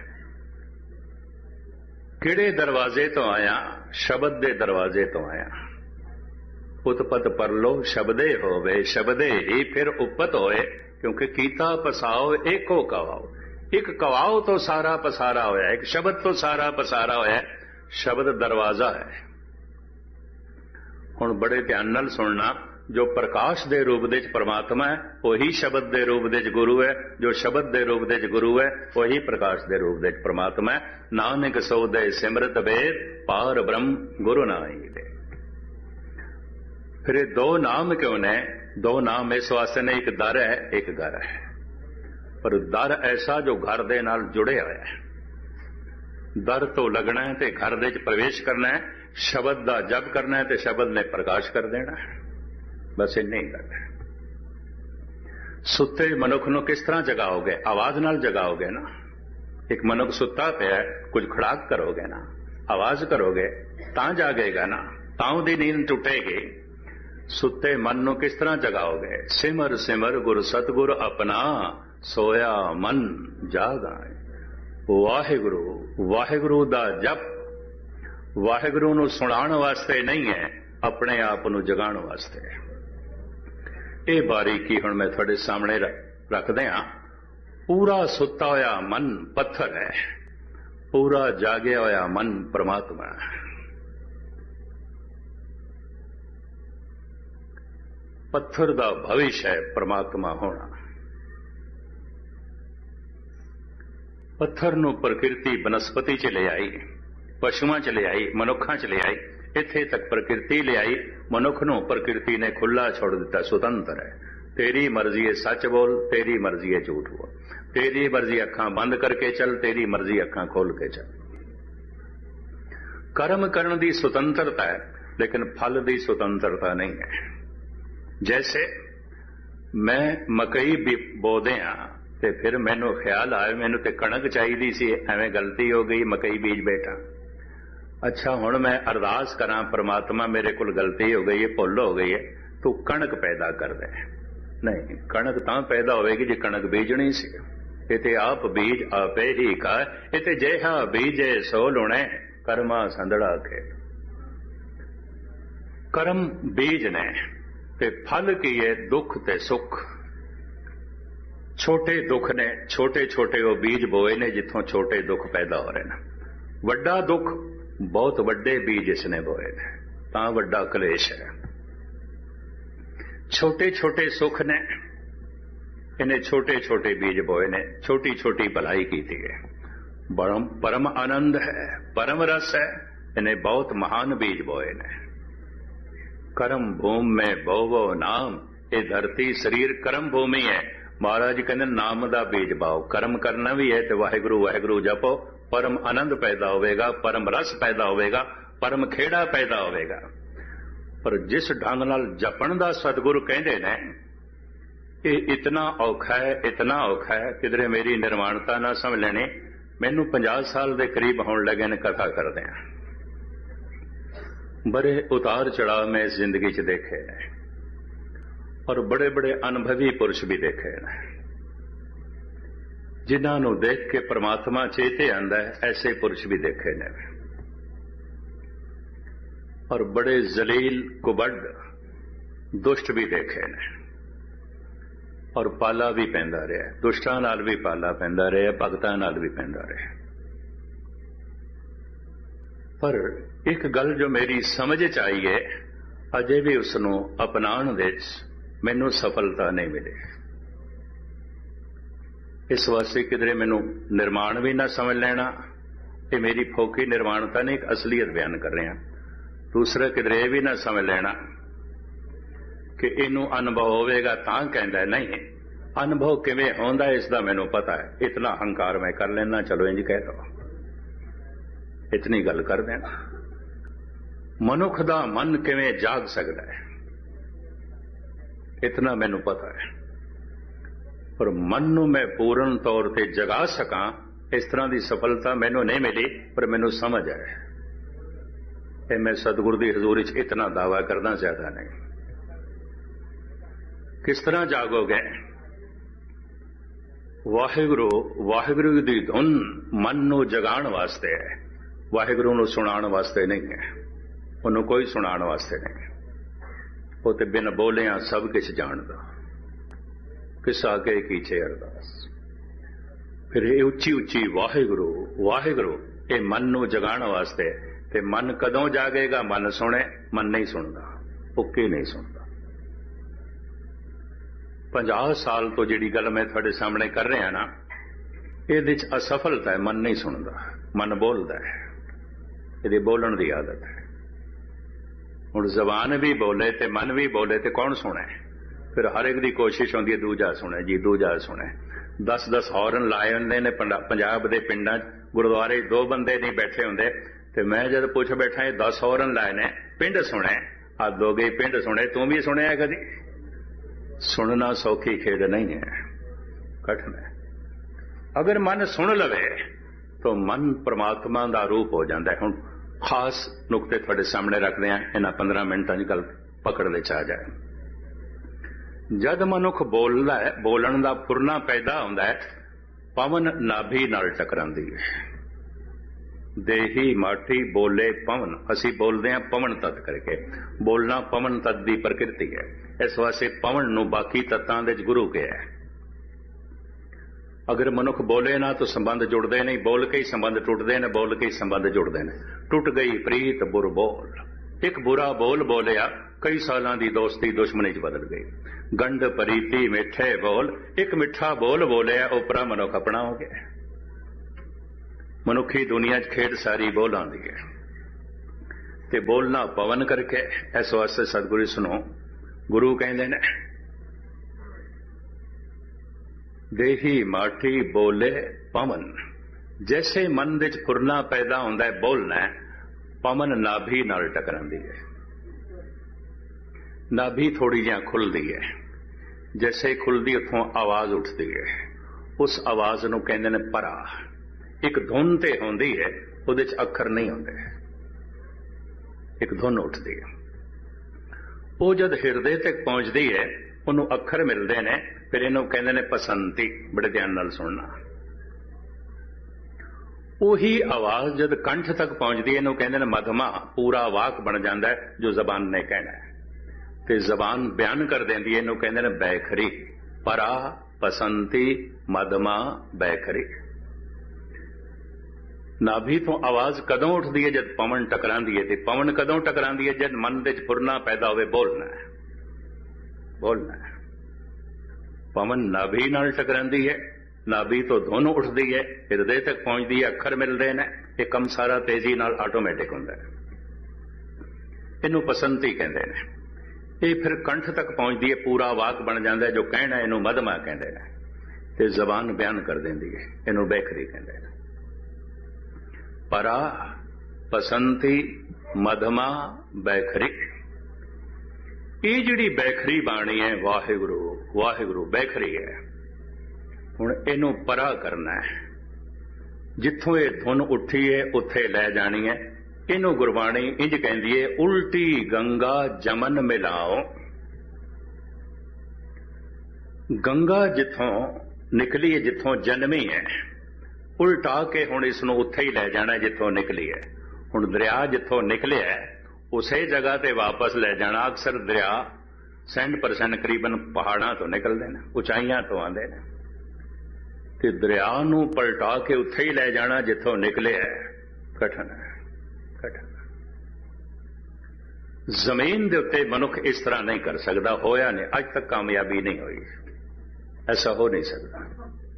किहड़े दरवाजे तो आया? शब्द दे दरवाजे तो आया। उत्पत परलो शब्दे होवे, शब्दे ही फिर उपत होए। क्योंकि कीता पसाओ एको कवाओ, एक कवाओ तो सारा पसारा होया, एक शब्द तो सारा पसारा होया। शब्द दरवाजा है। हुण बड़े ध्यान नाल सुनना, जो प्रकाश दे रूप दे परमात्मा है वही शब्द दे रूप दे गुरु है, जो शब्द दे रूप दे गुरु है वही प्रकाश दे रूप दे परमात्मा है। नानक सो दे सिमरत भेद, पार ब्रह्म गुरु नाई दे। फिर दो नाम क्यों ने? दो नाम इस वास्ते ने, एक दर है एक घर है। पर दर ऐसा जो घर दे नाल जुड़े हुआ है। दर तो लगना है ते घर दे प्रवेश करना है, शब्द दा जप करना है ते शब्द ने प्रकाश कर देना है। बस इन्ना ही करना है। सुते मनुख नूं किस तरह जगाओगे? आवाज नाल जगाओगे ना। एक मनुख सुता पिया, कुछ खड़ाक करोगे ना, आवाज करोगे तां जागेगा ना, तां दी नींद टुटेगी। सुते मन नूं किस तरह जगाओगे? सिमर सिमर गुर सतगुर अपना, सोया मन जागाए। वाहिगुरु वाहिगुरु दा जप वाहिगुरु नूं सुणाण वास्ते नहीं है, अपने आप नूं जगाण वास्ते है। ये बारीकी हुण मैं तुहाडे सामने रख दियां। पूरा सुता होया मन पत्थर है, पूरा जागया होया मन परमात्मा है। पत्थर दा भविष्य है परमात्मा होना। ਪੱਥਰ ਨੂੰ ਪ੍ਰਕਿਰਤੀ ਬਨਸਪਤੀ ਚ ਲਿਆਈ, ਪਸ਼ੂਆਂ ਚ ਲਿਆਈ, ਮਨੁੱਖਾਂ ਚ ਲਿਆਈ, ਇੱਥੇ ਤੱਕ ਪ੍ਰਕਿਰਤੀ ਲਿਆਈ। ਮਨੁੱਖ ਨੂੰ ਪ੍ਰਕਿਰਤੀ ਨੇ ਖੁੱਲਾ ਛੋੜ ਦਿੱਤਾ, ਸੁਤੰਤਰ ਹੈ। ਤੇਰੀ ਮਰਜ਼ੀ ਹੈ ਸੱਚ ਬੋਲ, ਤੇਰੀ ਮਰਜ਼ੀ ਹੈ ਝੂਠ ਬੋਲ, ਤੇਰੀ ਮਰਜ਼ੀ ਅੱਖਾਂ ਬੰਦ ਕਰਕੇ ਚੱਲ, ਤੇਰੀ ਮਰਜ਼ੀ ਅੱਖਾਂ ਖੋਲ ਕੇ ਚੱਲ। ਕਰਮ ਕਰਨ ਦੀ ਸੁਤੰਤਰਤਾ ਹੈ, ਲੇਕਿਨ ਫਲ ਦੀ ਸੁਤੰਤਰਤਾ ਨਹੀਂ ਹੈ। ਜੈਸੇ ਮੈਂ ਮਕਈ ਬੋਦੇ ਆ ਤੇ ਫਿਰ ਮੈਨੂੰ ਖਿਆਲ ਆਇਆ ਮੈਨੂੰ ਤੇ ਕਣਕ ਚਾਹੀਦੀ ਸੀ, ਐਵੇਂ ਗਲਤੀ ਹੋ ਗਈ, ਮਕਈ ਬੀਜ ਬੈਠਾ। ਅੱਛਾ ਹੁਣ ਮੈਂ ਅਰਦਾਸ ਕਰਾਂ, ਪ੍ਰਮਾਤਮਾ ਮੇਰੇ ਕੋਲ ਗਲਤੀ ਹੋ ਗਈ ਹੈ, ਭੁੱਲ ਹੋ ਗਈ ਹੈ, ਤੂੰ ਕਣਕ ਪੈਦਾ ਕਰ ਦੇ। ਨਹੀਂ, ਕਣਕ ਤਾਂ ਪੈਦਾ ਹੋਵੇਗੀ ਜੇ ਕਣਕ ਬੀਜਣੀ ਸੀ। ਇਹ ਤੇ ਆਪ ਬੀਜ ਆਪੇ ਹੀ ਕਾ, ਇਹ ਤੇ ਜਿਹਾ ਬੀਜੇ ਸੋ ਲੁਣੇ, ਕਰਮਾ ਸੰਦੜਾ ਕੇ। ਕਰਮ ਬੀਜ ਨੇ ਤੇ ਫਲ ਕੀ ਹੈ? ਦੁੱਖ ਤੇ ਸੁੱਖ। ਛੋਟੇ ਦੁੱਖ ਨੇ, ਛੋਟੇ ਛੋਟੇ ਉਹ ਬੀਜ ਬੋਏ ਨੇ ਜਿੱਥੋਂ ਛੋਟੇ ਦੁੱਖ ਪੈਦਾ ਹੋ ਰਹੇ ਨੇ। ਵੱਡਾ ਦੁੱਖ ਬਹੁਤ ਵੱਡੇ ਬੀਜ ਇਸ ਨੇ ਬੋਏ ਨੇ, ਤਾਂ ਵੱਡਾ ਕਲੇਸ਼ ਹੈ। ਛੋਟੇ ਛੋਟੇ ਸੁੱਖ ਨੇ, ਇਹਨੇ ਛੋਟੇ ਛੋਟੇ ਬੀਜ ਬੋਏ ਨੇ, ਛੋਟੀ ਛੋਟੀ ਭਲਾਈ ਕੀਤੀ ਹੈ। परम आनंद है, परम रस है, इन्हें बहुत महान बीज बोए ने। कर्म भूमि में बोवो नाम, ये धरती शरीर कर्म भूमि है। महाराज कहते नाम दा बीज बाओ, कर्म करना भी है तो वाहिगुरु वाहिगुरु जपो, परम आनंद पैदा होगा, परम रस पैदा होगा, परम खेड़ा पैदा होगा। पर जिस ढंग नाल जपण दा सतगुरु कहते ने ये इतना औखा है, इतना औखा है, किधरे मेरी निर्माणता ना समझ लेनी। मैनू 50 साल के करीब होने लगे ने कथा करदे हैं। बड़े उतार चढ़ाव में इस जिंदगी च देखे ने और बड़े बड़े अनुभवी पुरुष भी देखे ने, जिन्होंने देख के परमात्मा चेते आंदा है, ऐसे पुरुष भी देखे ने। और बड़े जलील कुबड़ दुष्ट भी देखे ने और पाला भी पैंदा रहा, दुष्टां नाल भी पाला पैंदा रहा, भगतां नाल भी पैंदा रहा। पर एक गल जो मेरी समझ च आई है, अजे भी उसनूं अपनाउण विच मैनूं सफलता नहीं मिली। इस वास्ते किधरे मैनूं निर्माण भी ना समझ लेना, ये मेरी फोकी निर्माणता नहीं, एक असलीयत बयान कर रहे हैं। दूसरा किधरे ये भी ना समझ लेना कि इनू अनुभव होवेगा तां कहंदा है, नहीं, अनुभव किवें होंदा इसदा मैनूं पता है, इतना हंकार मैं कर लेना, चलो इंज कह दो, इतनी गल कर देना। मनुख दा मन किवें जाग सकदा है, इतना मैनूं पता है। पर मन नूं मैं पूर्ण तौर ते जगा सकां, इस तरह की सफलता मैनूं नहीं मिली, पर मैनूं समझ है। ये मैं सतगुरु दी हजूरी च इतना दावा करना चाहता नहीं। किस तरह जागोगे? वाहिगुरु वाहिगुरु दी धुन मन नूं जगाण वास्ते है, वाहिगुरु नूं सुनाण वास्ते नहीं है। उन्होंने कोई सुनाण वास्ते नहीं, वो तो बिन बोलिया सब कुछ जानदा, किसा के कीचे अरदास। फिर ये उच्ची उच्ची वाहिगुरु वाहिगुरु ये मन नूं जगाण वास्ते। ते मन कदों जागेगा? मन सुने, मन नहीं सुनता, पुक्की नहीं सुनता। 50 साल तो जिहड़ी गल मैं तुहाडे सामने कर रहा ना, इहदे च असफलता है। मन नहीं सुनता, मन बोलता है, इहदी बोलण दी आदत है। हुण जबान भी बोले ते मन भी बोले ते कौन सुने? फिर हर एक दी कोशिश होंदी है दूजा सुने जी, दूजा सुने। 10-10 हॉर्न लाए हुंदे ने पंजाब दे पिंडां च, गुरुद्वारे 2 बंदे नहीं बैठे हुंदे, ते मैं जब पूछ बैठा 10 हॉर्न लाए ने, पिंड सुने, हद हो गई, पिंड सुने। तू भी सुने कदी? सुनना सौखी खेद नहीं है, कठिन है। अगर मन सुन लवे तो मन परमात्मा का रूप हो जाता है। हुण खास नुकते तुहाडे सामने रखते हैं, इन्हां 15 मिनटां च गल पकड़ ले आ जाए। जद मनुख बोलदा है, बोलण दा फुरना पैदा हुंदा है, पवन नाभि नाल टकरांदी है। देही माठी बोले पवन, असी बोलते हैं पवन तत्त करके। बोलना पवन तत्त की प्रकृति है, इस वास्ते पवन नूं बाकी तत्तां दे गुरु कहा है। अगर मनुख बोले ना तो संबंध जुड़ते नहीं, बोल के ही संबंध टुटते हैं, बोल के ही संबंध जुड़ते हैं। टुट गई प्रीत बुर बोल, एक बुरा बोल बोलिया, कई सालों की दोस्ती दुश्मनी च बदल गई। गंढ परीती मिठे बोल, एक मिठा बोल बोलिया, उपरा मनुख अपना हो गया। ਮਨੁੱਖੀ ਦੁਨੀਆ 'ਚ ਖੇਡ ਸਾਰੀ ਬੋਲਾਂ ਦੀ ਹੈ ਤੇ ਬੋਲਣਾ ਪਵਨ ਕਰਕੇ। ਇਸ ਵਾਸਤੇ ਸਤਿਗੁਰੂ ਸੁਣੋ, ਗੁਰੂ ਕਹਿੰਦੇ ਨੇ ਦੇਹੀ ਮਾਠੀ ਬੋਲੇ ਪਵਨ। ਜੈਸੇ ਮਨ ਵਿੱਚ ਫੁਰਨਾ ਪੈਦਾ ਹੁੰਦਾ ਹੈ ਬੋਲਣਾ, ਪਵਨ ਨਾਭੀ ਨਾਲ ਟਕਰਾਉਂਦੀ ਹੈ। ਨਾਭੀ ਥੋੜੀ ਜਿਹੀ ਖੁੱਲਦੀ ਹੈ, ਜੈਸੇ ਖੁੱਲਦੀ ਉੱਥੋਂ ਆਵਾਜ਼ ਉੱਠਦੀ ਹੈ। ਉਸ ਆਵਾਜ਼ ਨੂੰ ਕਹਿੰਦੇ ਨੇ ਪਰਾ। ਇੱਕ ਧੁਨ ਤੇ ਹੁੰਦੀ ਹੈ, ਉਹਦੇ 'ਚ ਅੱਖਰ ਨਹੀਂ ਹੁੰਦੇ, ਇੱਕ ਧੁਨ ਉੱਠਦੀ ਹੈ। ਉਹ ਜਦ ਹਿਰਦੇ ਤੱਕ ਪਹੁੰਚਦੀ ਹੈ ਉਹਨੂੰ ਅੱਖਰ ਮਿਲਦੇ ਨੇ, ਫਿਰ ਇਹਨੂੰ ਕਹਿੰਦੇ ਨੇ ਪਸੰਤੀ। ਬੜੇ ਧਿਆਨ ਨਾਲ ਸੁਣਨਾ। ਉਹੀ ਆਵਾਜ਼ ਜਦ ਕੰਠ ਤੱਕ ਪਹੁੰਚਦੀ ਹੈ ਇਹਨੂੰ ਕਹਿੰਦੇ ਨੇ ਮਧਮਾ। ਪੂਰਾ ਵਾਕ ਬਣ ਜਾਂਦਾ ਹੈ ਜੋ ਜ਼ਬਾਨ ਨੇ ਕਹਿਣਾ ਹੈ, ਤੇ ਜ਼ਬਾਨ ਬਿਆਨ ਕਰ ਦਿੰਦੀ ਹੈ, ਇਹਨੂੰ ਕਹਿੰਦੇ ਨੇ ਬੈਖਰੀ। ਪਰਾ, ਪਸੰਤੀ, ਮਧਮਾ, ਬੈਖਰੀ। ਨਾਭੀ ਤੋਂ ਆਵਾਜ਼ ਕਦੋਂ ਉੱਠਦੀ ਹੈ? ਜਦ ਪਵਨ ਟਕਰਾਂਦੀ ਹੈ। ਤੇ ਪਵਨ ਕਦੋਂ ਟਕਰਾਂਦੀ ਹੈ? ਜਦ ਮਨ ਦੇ 'ਚ ਫੁਰਨਾ ਪੈਦਾ ਹੋਵੇ। ਬੋਲਣਾ ਹੈ, ਬੋਲਣਾ ਹੈ। ਪਵਨ ਨਾਭੀ ਨਾਲ ਟਕਰਾਂਦੀ ਹੈ, ਨਾਭੀ ਤੋਂ ਧੁਨ ਉੱਠਦੀ ਹੈ, ਹਿਰਦੇ ਤੱਕ ਪਹੁੰਚਦੀ ਹੈ, ਅੱਖਰ ਮਿਲਦੇ ਨੇ। ਇਹ ਕੰਮ ਸਾਰਾ ਤੇਜ਼ੀ ਨਾਲ ਆਟੋਮੈਟਿਕ ਹੁੰਦਾ ਹੈ। ਇਹਨੂੰ ਪਸੰਤੀ ਕਹਿੰਦੇ ਨੇ। ਇਹ ਫਿਰ ਕੰਠ ਤੱਕ ਪਹੁੰਚਦੀ ਹੈ, ਪੂਰਾ ਵਾਕ ਬਣ ਜਾਂਦਾ ਜੋ ਕਹਿਣਾ, ਇਹਨੂੰ ਮਧਮਾ ਕਹਿੰਦੇ ਨੇ। ਤੇ ਜ਼ਬਾਨ ਬਿਆਨ ਕਰ ਦਿੰਦੀ ਹੈ, ਇਹਨੂੰ ਬੈਖਰੀ ਕਹਿੰਦੇ ਨੇ। ਪਰਾ, ਪਸੰਤੀ, ਮਧਮਾ, ਬੈਖਰੀ। ਇਹ ਜਿਹੜੀ ਬੈਖਰੀ ਬਾਣੀ ਹੈ, ਵਾਹਿਗੁਰੂ ਵਾਹਿਗੁਰੂ ਬੈਖਰੀ ਹੈ। ਹੁਣ ਇਹਨੂੰ ਪਰਾ ਕਰਨਾ ਹੈ। ਜਿੱਥੋਂ ਇਹ ਧੁਨ ਉੱਠੀ ਹੈ ਉੱਥੇ ਲੈ ਜਾਣੀ ਹੈ। ਇਹਨੂੰ ਗੁਰਬਾਣੀ ਇੰਜ ਕਹਿੰਦੀ ਹੈ, ਉਲਟੀ ਗੰਗਾ ਜਮਨ ਮਿਲਾਓ। ਗੰਗਾ ਜਿੱਥੋਂ ਨਿਕਲੀ ਹੈ, ਜਿੱਥੋਂ ਜਨਮੀ ਹੈ, ਉਲਟਾ ਕੇ ਹੁਣ ਇਸ ਨੂੰ ਉੱਥੇ ਹੀ ਲੈ ਜਾਣਾ ਜਿੱਥੋਂ ਨਿਕਲੀ ਹੈ। ਹੁਣ ਦਰਿਆ ਜਿੱਥੋਂ ਨਿਕਲਿਆ ਉਸੇ ਜਗ੍ਹਾ ਤੇ ਵਾਪਸ ਲੈ ਜਾਣਾ। ਅਕਸਰ ਦਰਿਆ 60% ਕਰੀਬਨ ਪਹਾੜਾਂ ਤੋਂ ਨਿਕਲਦੇ ਨੇ, ਉਚਾਈਆਂ ਤੋਂ ਆਉਂਦੇ ਨੇ, ਤੇ ਦਰਿਆ ਨੂੰ ਪਲਟਾ ਕੇ ਉੱਥੇ ਹੀ ਲੈ ਜਾਣਾ ਜਿੱਥੋਂ ਨਿਕਲਿਆ ਕਠਨ ਹੈ, ਕਠਨ। ਜ਼ਮੀਨ ਦੇ ਉੱਤੇ ਮਨੁੱਖ ਇਸ ਤਰ੍ਹਾਂ ਨਹੀਂ ਕਰ ਸਕਦਾ, ਹੋਇਆ ਨਹੀਂ ਅੱਜ ਤੱਕ, ਕਾਮਯਾਬੀ ਨਹੀਂ ਹੋਈ, ਐਸਾ ਹੋ ਨਹੀਂ ਸਕਦਾ।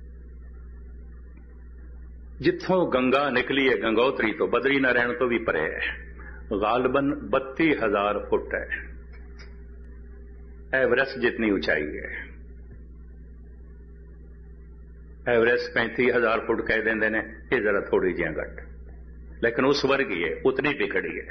ਜਿੱਥੋਂ ਗੰਗਾ ਨਿਕਲੀ ਹੈ, ਗੰਗੋਤਰੀ ਤੋਂ, ਬਦਰੀ ਨਾਰਾਇਣ ਤੋਂ ਵੀ ਪਰੇ ਹੈ, गालिबन 32,000 फुट है। एवरेस्ट जितनी ऊंचाई है, एवरेस्ट 35,000 फुट कह देंगे ने, ये जरा थोड़ी जी घट, लेकिन उस वर्ग ही है, उतनी बिखड़ी है।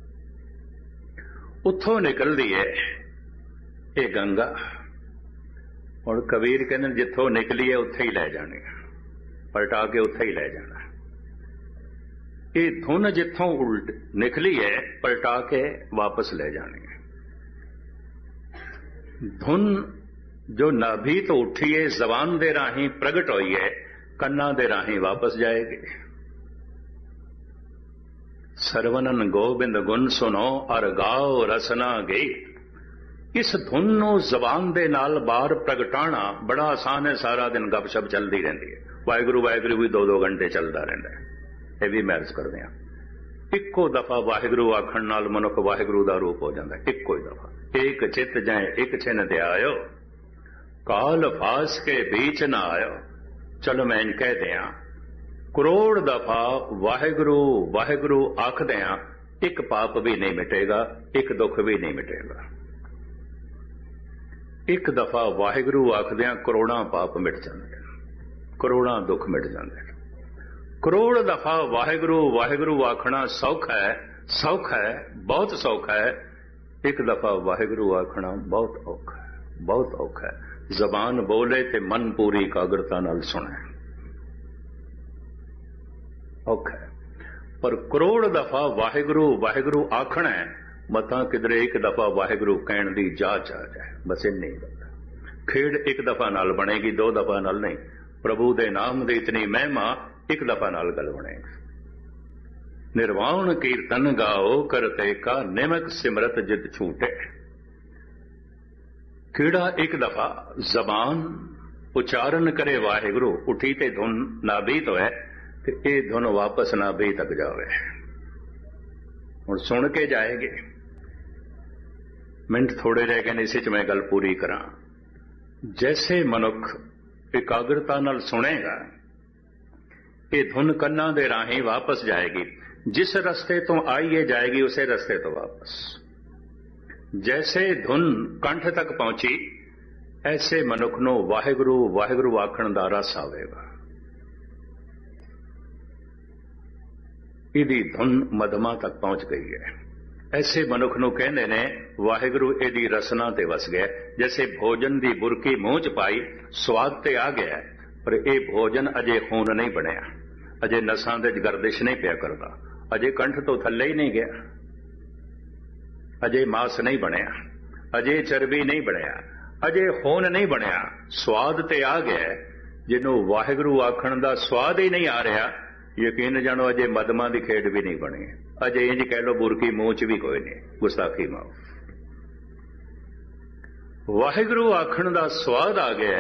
उतों निकलती है ये गंगा। और कबीर कहते जिथों निकली है उत्थे ही लै जानी, पलटा के उत्थे ही लै जाना। ये धुन जिथों उल्ट निकली है पलटा के वापस ले जानी है। धुन जो नाभि तो उठी है, जबान दे राही प्रगट हुई है, कन्ना दे राही वापस जाएगी। सरवनन गोबिंद गुण सुनो और गाओ रसना गीत। इस धुन नूं जबान दे नाल बाहर प्रगटाना बड़ा आसान है। सारा दिन गपशप चलती रहती है, वाहिगुरू वाहिगुरू भी 2-2 घंटे चलता रहता है। यह भी महर्ज करते हैं। इक्को दफा वाहिगुरू आखण नाल मनुख वाहिगुरू दा रूप हो जाता है। इक्को ही दफा एक चित जाए एक छिन दे आयो, काल फास के बीच ना आयो। चलो मैं इन कह दिया, करोड़ दफा वाहिगुरू वाहिगुरू आख दिया, एक पाप भी नहीं मिटेगा, एक दुख भी नहीं मिटेगा। एक दफा वाहिगुरू आखदिया करोड़ा पाप मिट जाते, करोड़ा दुख मिट जाते। करोड़ दफा वाहिगुरू वाहिगुरू आखना सौखा है, सौखा है, बहुत सौखा है। एक दफा वाहिगुरू आखना बहुत औखा है, बहुत औखा है। जबान बोले ते मन पूरी एकाग्रता नाल सुने, औखा है। पर करोड़ दफा वाहिगुरू वाहिगुरू आखना है, मता किधरे एक दफा वाहिगुरू कहण दी जाच आ जाए, बस इन्नी गल। खेड एक दफा नाल बनेगी, 2 दफा नाल नहीं। प्रभु दे नाम दी इतनी महिमा एक दफा नाल गल बनेगी। निर्वाण कीर्तन गाओ करते का निमक सिमरत जित छूटे। कीड़ा एक दफा जबान उच्चारण करे वाहिगुरू, उठी ते धुन नाभि तो है, ते ये धुन वापस नाभि तक जावे। हुण सुन के जाएगी। मिनट थोड़े रह गए, इसी च मैं गल पूरी करा। जैसे मनुख एकाग्रता नाल सुनेगा, ये धुन कन्ना दे राहें वापस जाएगी, जिस रस्ते तो आई है जाएगी उसे रस्ते तो वापस। जैसे धुन कंठ तक पहुंची ऐसे मनुख नूं वाहिगुरु वाहिगुरु आखण दा रस आवेगा। इहदी धुन मधमा तक पहुंच गई है। ऐसे मनुख नूं कहंदे ने वाहिगुरु इहदी रसना ते वस गया। जैसे भोजन दी बुरकी मूंह च पाई, स्वाद ते आ गया, पर यह भोजन अजे खून नहीं बनिया, अजे नसां दे गर्दिश नहीं पिया करदा, अजे कंठ तो थल्ले ही नहीं गया, अजे मास नहीं बनया, अजे चर्बी नहीं बनया, अजे खून नहीं बनया, स्वाद ते आ गया। जिन्हों वाहिगुरु आखण दा स्वाद ही नहीं आ रहा, यकीन जानो अजे मदमा की खेड भी नहीं बनी, अजे इंज कह लो बुरकी मूंह च भी कोई नहीं, गुस्ताखी माओ। वाहिगुरु आखण दा स्वाद आ गया।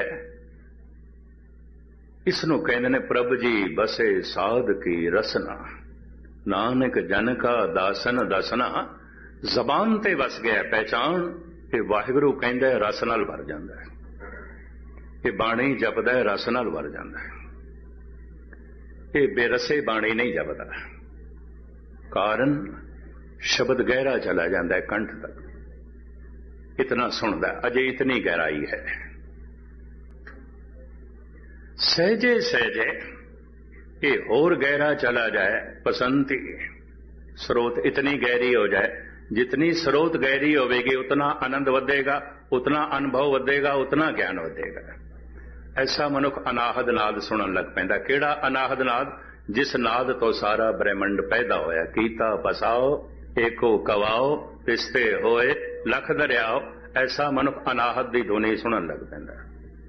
इसनों कहते ने प्रभ जी बसे साध की रसना, नानक जन का दासन दसना। जबान ते वस गया पहचान कि वाहिगुरु कहंदा रस नाल भर जांदा है, कि बाणी जपदा रस नाल भर जांदा है। ये बेरसे बाणी नहीं जपदा, कारण शब्द गहरा चला जाता है कंठ तक, इतना सुनदा, अजे इतनी गहराई है। सहजे सहजे ये होर गहरा चला जाए, पसंती स्रोत इतनी गहरी हो जाए, जितनी स्रोत गहरी होगी उतना आनंद वधेगा, उतना अनुभव वधेगा, उतना ज्ञान वधेगा। ऐसा मनुख अनाहद नाद सुनन लग पैंदा। केड़ा अनाहद नाद? जिस नाद तो सारा ब्रह्मंड पैदा होया। कीता बसाओ एको कवाओ, रिश्ते होए लख दरियाओ। ऐसा मनुख अनाहद की धुनी सुनन लग पैंदा।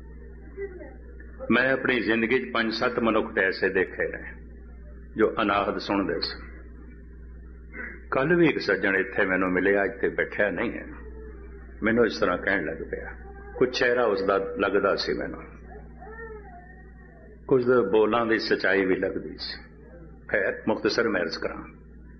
मैं अपनी जिंदगी 5-7 मनुख ऐसे देखे हैं जो अनाहद सुनते सन। कल भी एक सज्जन इत्थे मैनू मिले, इत्थे बैठा नहीं है, मैनू इस तरह कहन लग पिया। कुछ चेहरा उसका लगता सी मैनू, कुछ बोलों की सच्चाई भी लगती सी। खैर मुख्तसर मैं अर्ज करा,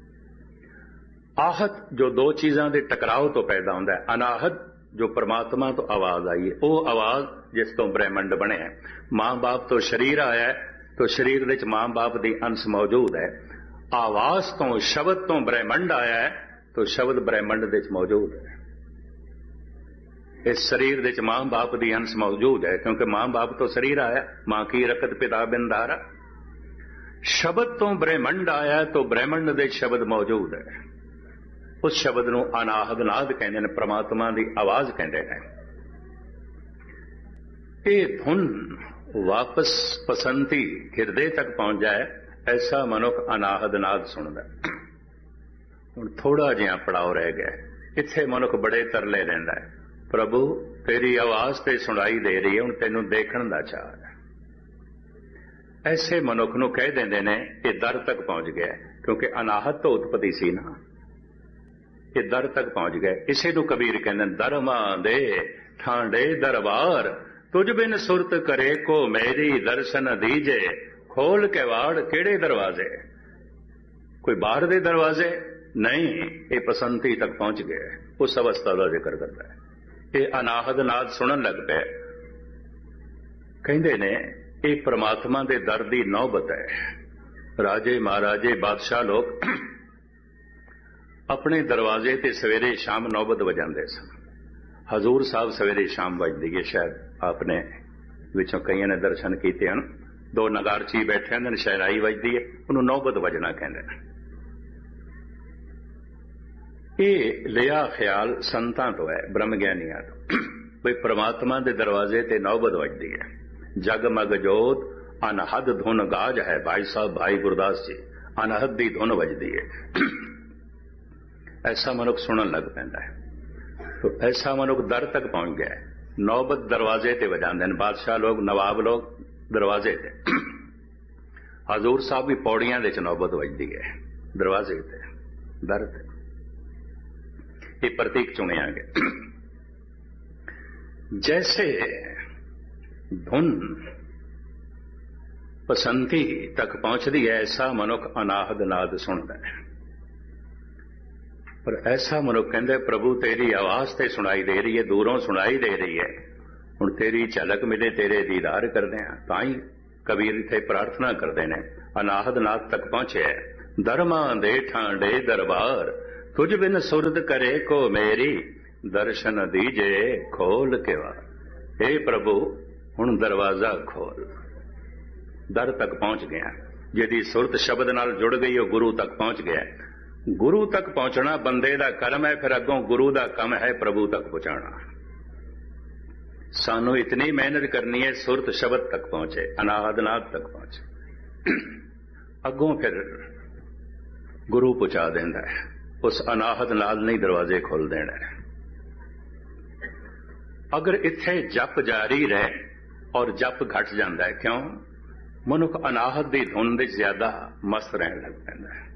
आहत जो दो चीज़ों के टकराव तो पैदा होता है। अनाहत जो परमात्मा तो आवाज आई है, वो आवाज जिस तो ब्रह्मंड बने है। मां बाप तो शरीर आया है, तो शरीर विच मां बाप की अंश मौजूद है। आवाज तो शब्द तो ब्रह्मंड आया है, तो शब्द ब्रह्मंड विच मौजूद है। इस शरीर विच मां बाप की अंश मौजूद है, क्योंकि मां बाप तो शरीर आया, मां की रकत पिता बिंदारा। शब्द तो ब्रह्मंड आया, तो ब्रह्मंड विच शब्द मौजूद है। उस शब्द नूं अनाहद नाद कहते हैं, परमात्मा की आवाज कहते हैं। ये धुन वापस पसंती हिरदे तक पहुंच जाए, ऐसा मनुख अनाहद नाद सुनदा। हुण थोड़ा जिहा पड़ाव रह गया, इत्थे मनुख बड़े तरले रहिंदा है, प्रभु तेरी आवाज ते सुनाई दे रही है, हुण तैनूं देखण दा चाह है। ऐसे मनुख नूं कह देंदे ने ये दर तक पहुंच गया, क्योंकि अनाहत तो उत्पत्ति सी ना, ये दर तक पहुंच गए। इसे नूं कबीर कहंदे दरमा दे ठांडे दरबार, तुझ बिन सुरत करे को मेरी दर्शन दीजे। खोल के वाड़ केड़े दरवाजे? कोई बाहर दे दरवाजे नहीं, ये पसंती तक पहुंच गए। उस अवस्था का जिक्र करता है। ये अनाहद नाद सुनन लग पे, कहंदे ने ये परमात्मा दे दर दी नौबत है। राजे महाराजे बादशाह लोग अपने दरवाजे ते सवेरे शाम नौबत वजांदे सन। हजूर साहब सवेरे शाम वजदी है, शायद आपने विचों कई ने दर्शन किए हैं। 2 नगारची बैठे हैं, शहनाई वजदी है, उन्होंने नौबत वजना कहते हैं। ये लिया ख्याल संतां तो है, ब्रह्म ज्ञानियां तो, भाई परमात्मा के दरवाजे ते नौबत वजदी है। जगमग जोत अनहद धुन गाज है। भाई साहब भाई गुरदास जी, अनहद की धुन वजदी है। ऐसा मनुख सुनन लग पैंदा है। तो ऐसा मनुख दर तक पहुंच गया है। नौबत दरवाजे ते वजांदे ने बादशाह लोग, नवाब लोग दरवाजे ते। हजूर साहब भी पौड़ियां दे च नौबत वजदी है, दरवाजे ते, दर ते। ये प्रतीक चुने गए। जैसे धुन पसंती तक पहुंचती है, ऐसा मनुख अनाहद नाद सुनता है। पर ऐसा मनुख कहंदे प्रभु तेरी आवाज ते सुनाई दे रही है, दूरों सुनाई दे रही है, हुण तेरी झलक मिले तेरे दीदार करदे हां, तां ही ਕਬੀਰ ਇੱਥੇ ਪ੍ਰਾਰਥਨਾ ਕਰਦੇ ਨੇ, ਅਨਾਹਦ ਨਾਥ ਤੱਕ ਪਹੁੰਚਿਆ, ਦਰਮਾਂ ਦੇ ਠਾਂਡੇ ਦਰਬਾਰ, ਤੁਝ ਬਿਨ ਸੁਰਤ ਕਰੇ ਕੋ ਮੇਰੀ, ਦਰਸ਼ਨ ਦੀਜੇ ਖੋਲ ਕੇ ਵਾਰ। हे ਪ੍ਰਭੂ ਹੁਣ ਦਰਵਾਜ਼ਾ ਖੋਲ। ਦਰ ਤੱਕ ਪਹੁੰਚ ਗਿਆ। ਜਿਹਦੀ ਸੁਰਤ ਸ਼ਬਦ ਨਾਲ ਜੁੜ ਗਈ ਉਹ ਗੁਰੂ ਤੱਕ ਪਹੁੰਚ ਗਿਆ। ਗੁਰੂ ਤੱਕ ਪਹੁੰਚਣਾ ਬੰਦੇ ਦਾ ਕਰਮ ਹੈ, ਫਿਰ ਅੱਗੋਂ ਗੁਰੂ ਦਾ ਕੰਮ ਹੈ ਪ੍ਰਭੂ ਤੱਕ ਪਹੁੰਚਾਉਣਾ। ਸਾਨੂੰ ਇਤਨੀ ਮਿਹਨਤ ਕਰਨੀ ਹੈ ਸੁਰਤ ਸ਼ਬਦ ਤੱਕ ਪਹੁੰਚੇ, ਅਨਾਹਦ ਨਾਥ ਤੱਕ ਪਹੁੰਚੇ, ਅੱਗੋਂ ਫਿਰ ਗੁਰੂ ਪਹੁੰਚਾ ਦਿੰਦਾ ਹੈ। ਉਸ ਅਨਾਹਦ ਨਾਲ ਨਹੀਂ ਦਰਵਾਜ਼ੇ ਖੋਲ ਦੇਣਾ। ਅਗਰ ਇੱਥੇ ਜਪ ਜਾਰੀ ਰਹੇ ਔਰ ਜਪ ਘਟ ਜਾਂਦਾ ਹੈ, ਕਿਉਂ? ਮਨੁੱਖ ਅਨਾਹਦ ਦੀ ਧੁਨ ਦੇ ਜ਼ਿਆਦਾ ਮਸਤ ਰਹਿਣ ਲੱਗ ਪੈਂਦਾ ਹੈ।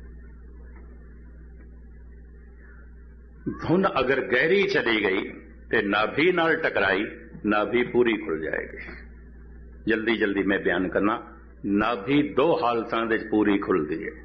ਧੁਨ ਅਗਰ ਗਹਿਰੀ ਚਲੀ ਗਈ ਤੇ ਨਾਭੀ ਨਾਲ ਟਕਰਾਈ, ਨਾਭੀ ਪੂਰੀ ਖੁੱਲ ਜਾਏਗੀ। ਜਲਦੀ ਜਲਦੀ ਮੈਂ ਬਿਆਨ ਕਰਨਾ। ਨਾਭੀ ਦੋ ਹਾਲਤਾਂ ਦੇ ਪੂਰੀ ਖੁੱਲਦੀ ਹੈ।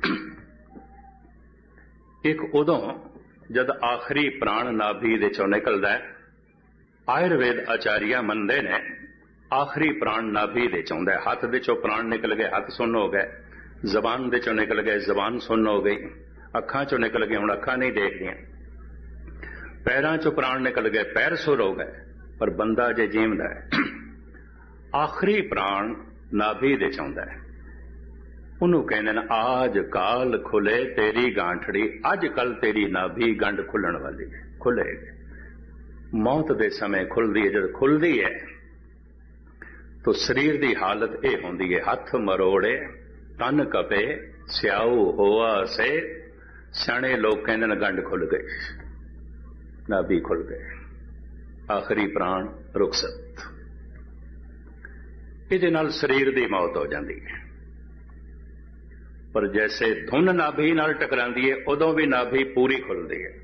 ਇੱਕ ਉਦੋਂ ਜਦ ਆਖਰੀ ਪ੍ਰਾਣ ਨਾਭੀ ਦੇ ਚੋਂ ਨਿਕਲਦਾ ਹੈ। ਆਯੁਰਵੇਦ ਆਚਾਰੀਆ ਮੰਨਦੇ ਨੇ ਆਖਰੀ ਪ੍ਰਾਣ ਨਾਭੀ ਦੇ ਚੋਂ ਆਉਂਦਾ। ਹੱਥ ਦੇ ਚੋਂ ਪ੍ਰਾਣ ਨਿਕਲ ਗਏ, ਹੱਥ ਸੁੰਨ ਹੋ ਗਏ। ਜ਼ਬਾਨ ਦੇ ਚੋਂ ਨਿਕਲ ਗਏ, ਜ਼ਬਾਨ ਸੁੰਨ ਹੋ ਗਈ। ਅੱਖਾਂ ਚੋਂ ਨਿਕਲ ਗਏ, ਹੁਣ ਅੱਖਾਂ ਨਹੀਂ ਦੇਖਦੀਆਂ। ਪੈਰਾਂ ਚੋਂ ਪ੍ਰਾਣ ਨਿਕਲ ਗਏ, ਪੈਰ ਸੁਰ ਹੋ ਗਏ, ਪਰ ਬੰਦਾ ਜੇ ਜੀਵਦਾ ਹੈ। ਆਖਰੀ ਪ੍ਰਾਣ ਨਾਭੀ ਦੇ ਚ ਆਉਂਦਾ ਹੈ। ਉਹਨੂੰ ਕਹਿੰਦੇ ਨੇ ਆਜ ਕਾਲ ਖੁੱਲੇ ਤੇਰੀ ਗਾਂਠੜੀ। ਅੱਜ ਕੱਲ ਤੇਰੀ ਨਾਭੀ ਗੰਢ ਖੁੱਲਣ ਵਾਲੀ ਹੈ, ਖੁੱਲੇਗੀ। ਮੌਤ ਦੇ ਸਮੇਂ ਖੁੱਲਦੀ ਹੈ। ਜਦ ਖੁੱਲਦੀ ਹੈ ਤਾਂ ਸਰੀਰ ਦੀ ਹਾਲਤ ਇਹ ਹੁੰਦੀ ਹੈ, ਹੱਥ ਮਰੋੜੇ, ਤਨ ਕਪੇ, ਸਿਆਉ ਹੋਆ ਸੇ। ਸਿਆਣੇ ਲੋਕ ਕਹਿੰਦੇ ਨੇ ਗੰਢ ਖੁੱਲ ਗਈ, ਨਾਭੀ ਖੁੱਲ ਗਏ, ਆਖਰੀ ਪ੍ਰਾਣ ਰੁਖਸਤ। ਇਹਦੇ ਨਾਲ ਸਰੀਰ ਦੀ ਮੌਤ ਹੋ ਜਾਂਦੀ ਹੈ। ਪਰ ਜੈਸੇ ਧੁਨ ਨਾਭੀ ਨਾਲ ਟਕਰਾਂਦੀ ਹੈ, ਉਦੋਂ ਵੀ ਨਾਭੀ ਪੂਰੀ ਖੁੱਲਦੀ ਹੈ।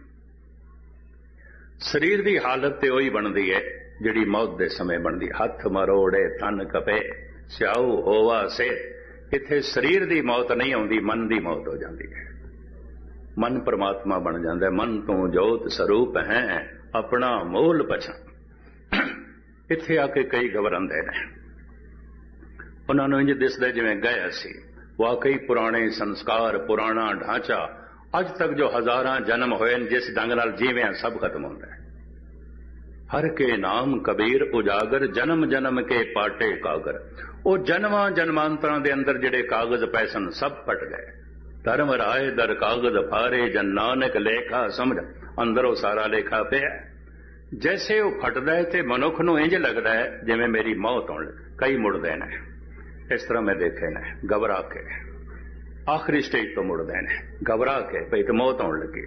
ਸਰੀਰ ਦੀ ਹਾਲਤ ਤੇ ਉਹੀ ਬਣਦੀ ਹੈ ਜਿਹੜੀ ਮੌਤ ਦੇ ਸਮੇਂ ਬਣਦੀ। ਹੱਥ ਮਰੋੜੇ, ਤਨ ਕਪੇ, ਸਿਆਉ ਹੋਵਾ ਸੇ। ਇੱਥੇ ਸਰੀਰ ਦੀ ਮੌਤ ਨਹੀਂ ਆਉਂਦੀ, ਮਨ ਦੀ ਮੌਤ ਹੋ ਜਾਂਦੀ ਹੈ। ਮਨ ਪਰਮਾਤਮਾ ਬਣ ਜਾਂਦਾ ਹੈ। ਮਨ ਤੋਂ ਜੋਤ ਸਰੂਪ ਹੈ, ਆਪਣਾ ਮੂਲ ਪਛਾਣ। ਇੱਥੇ ਆ ਕੇ ਕਈ ਘਬਰਾਉਂਦੇ ਨੇ। ਉਹਨਾਂ ਨੂੰ ਇੰਜ ਦਿਸਦਾ ਜਿਵੇਂ ਗਏ ਸੀ। ਵਾਕਈ ਪੁਰਾਣੇ ਸੰਸਕਾਰ, ਪੁਰਾਣਾ ਢਾਂਚਾ, ਅੱਜ ਤੱਕ ਜੋ ਹਜ਼ਾਰਾਂ ਜਨਮ ਹੋਏ ਨੇ, ਜਿਸ ਢੰਗ ਨਾਲ ਜੀਵਿਆ, ਸਭ ਖਤਮ ਹੁੰਦਾ ਹੈ। ਹਰ ਕੇ ਨਾਮ ਕਬੀਰ ਉਜਾਗਰ, ਜਨਮ ਜਨਮ ਕੇ ਪਾਟੇ ਕਾਗਰ। ਉਹ ਜਨਮਾਂ ਜਨਮਾਂਤਰਾਂ ਦੇ ਅੰਦਰ ਜਿਹੜੇ ਕਾਗਜ਼ ਪਏ ਸਨ, ਸਭ ਫਟ ਗਏ। ਧਰਮ ਰਾਏ ਦਰ ਕਾਗਜ਼ ਫਾਰੇ, ਜਨ ਨਾਨਕ ਲੇਖਾ ਸਮਝ। ਅੰਦਰੋਂ ਸਾਰਾ ਲੇਖਾ ਪਿਆ। ਜੈਸੇ ਉਹ ਫਟਦਾ ਹੈ ਤੇ ਮਨੁੱਖ ਨੂੰ ਇੰਜ ਲੱਗਦਾ ਹੈ ਜਿਵੇਂ ਮੇਰੀ ਮੌਤ ਹੋਣ ਲੱਗੀ। ਕਈ ਮੁੜਦੇ ਨੇ, ਇਸ ਤਰ੍ਹਾਂ ਮੈਂ ਦੇਖੇ ਨੇ, ਘਬਰਾ ਕੇ ਆਖਰੀ ਸਟੇਜ ਤੋਂ ਮੁੜਦੇ ਨੇ, ਘਬਰਾ ਕੇ ਭਈ ਤੇ ਮੌਤ ਹੋਣ ਲੱਗੀ।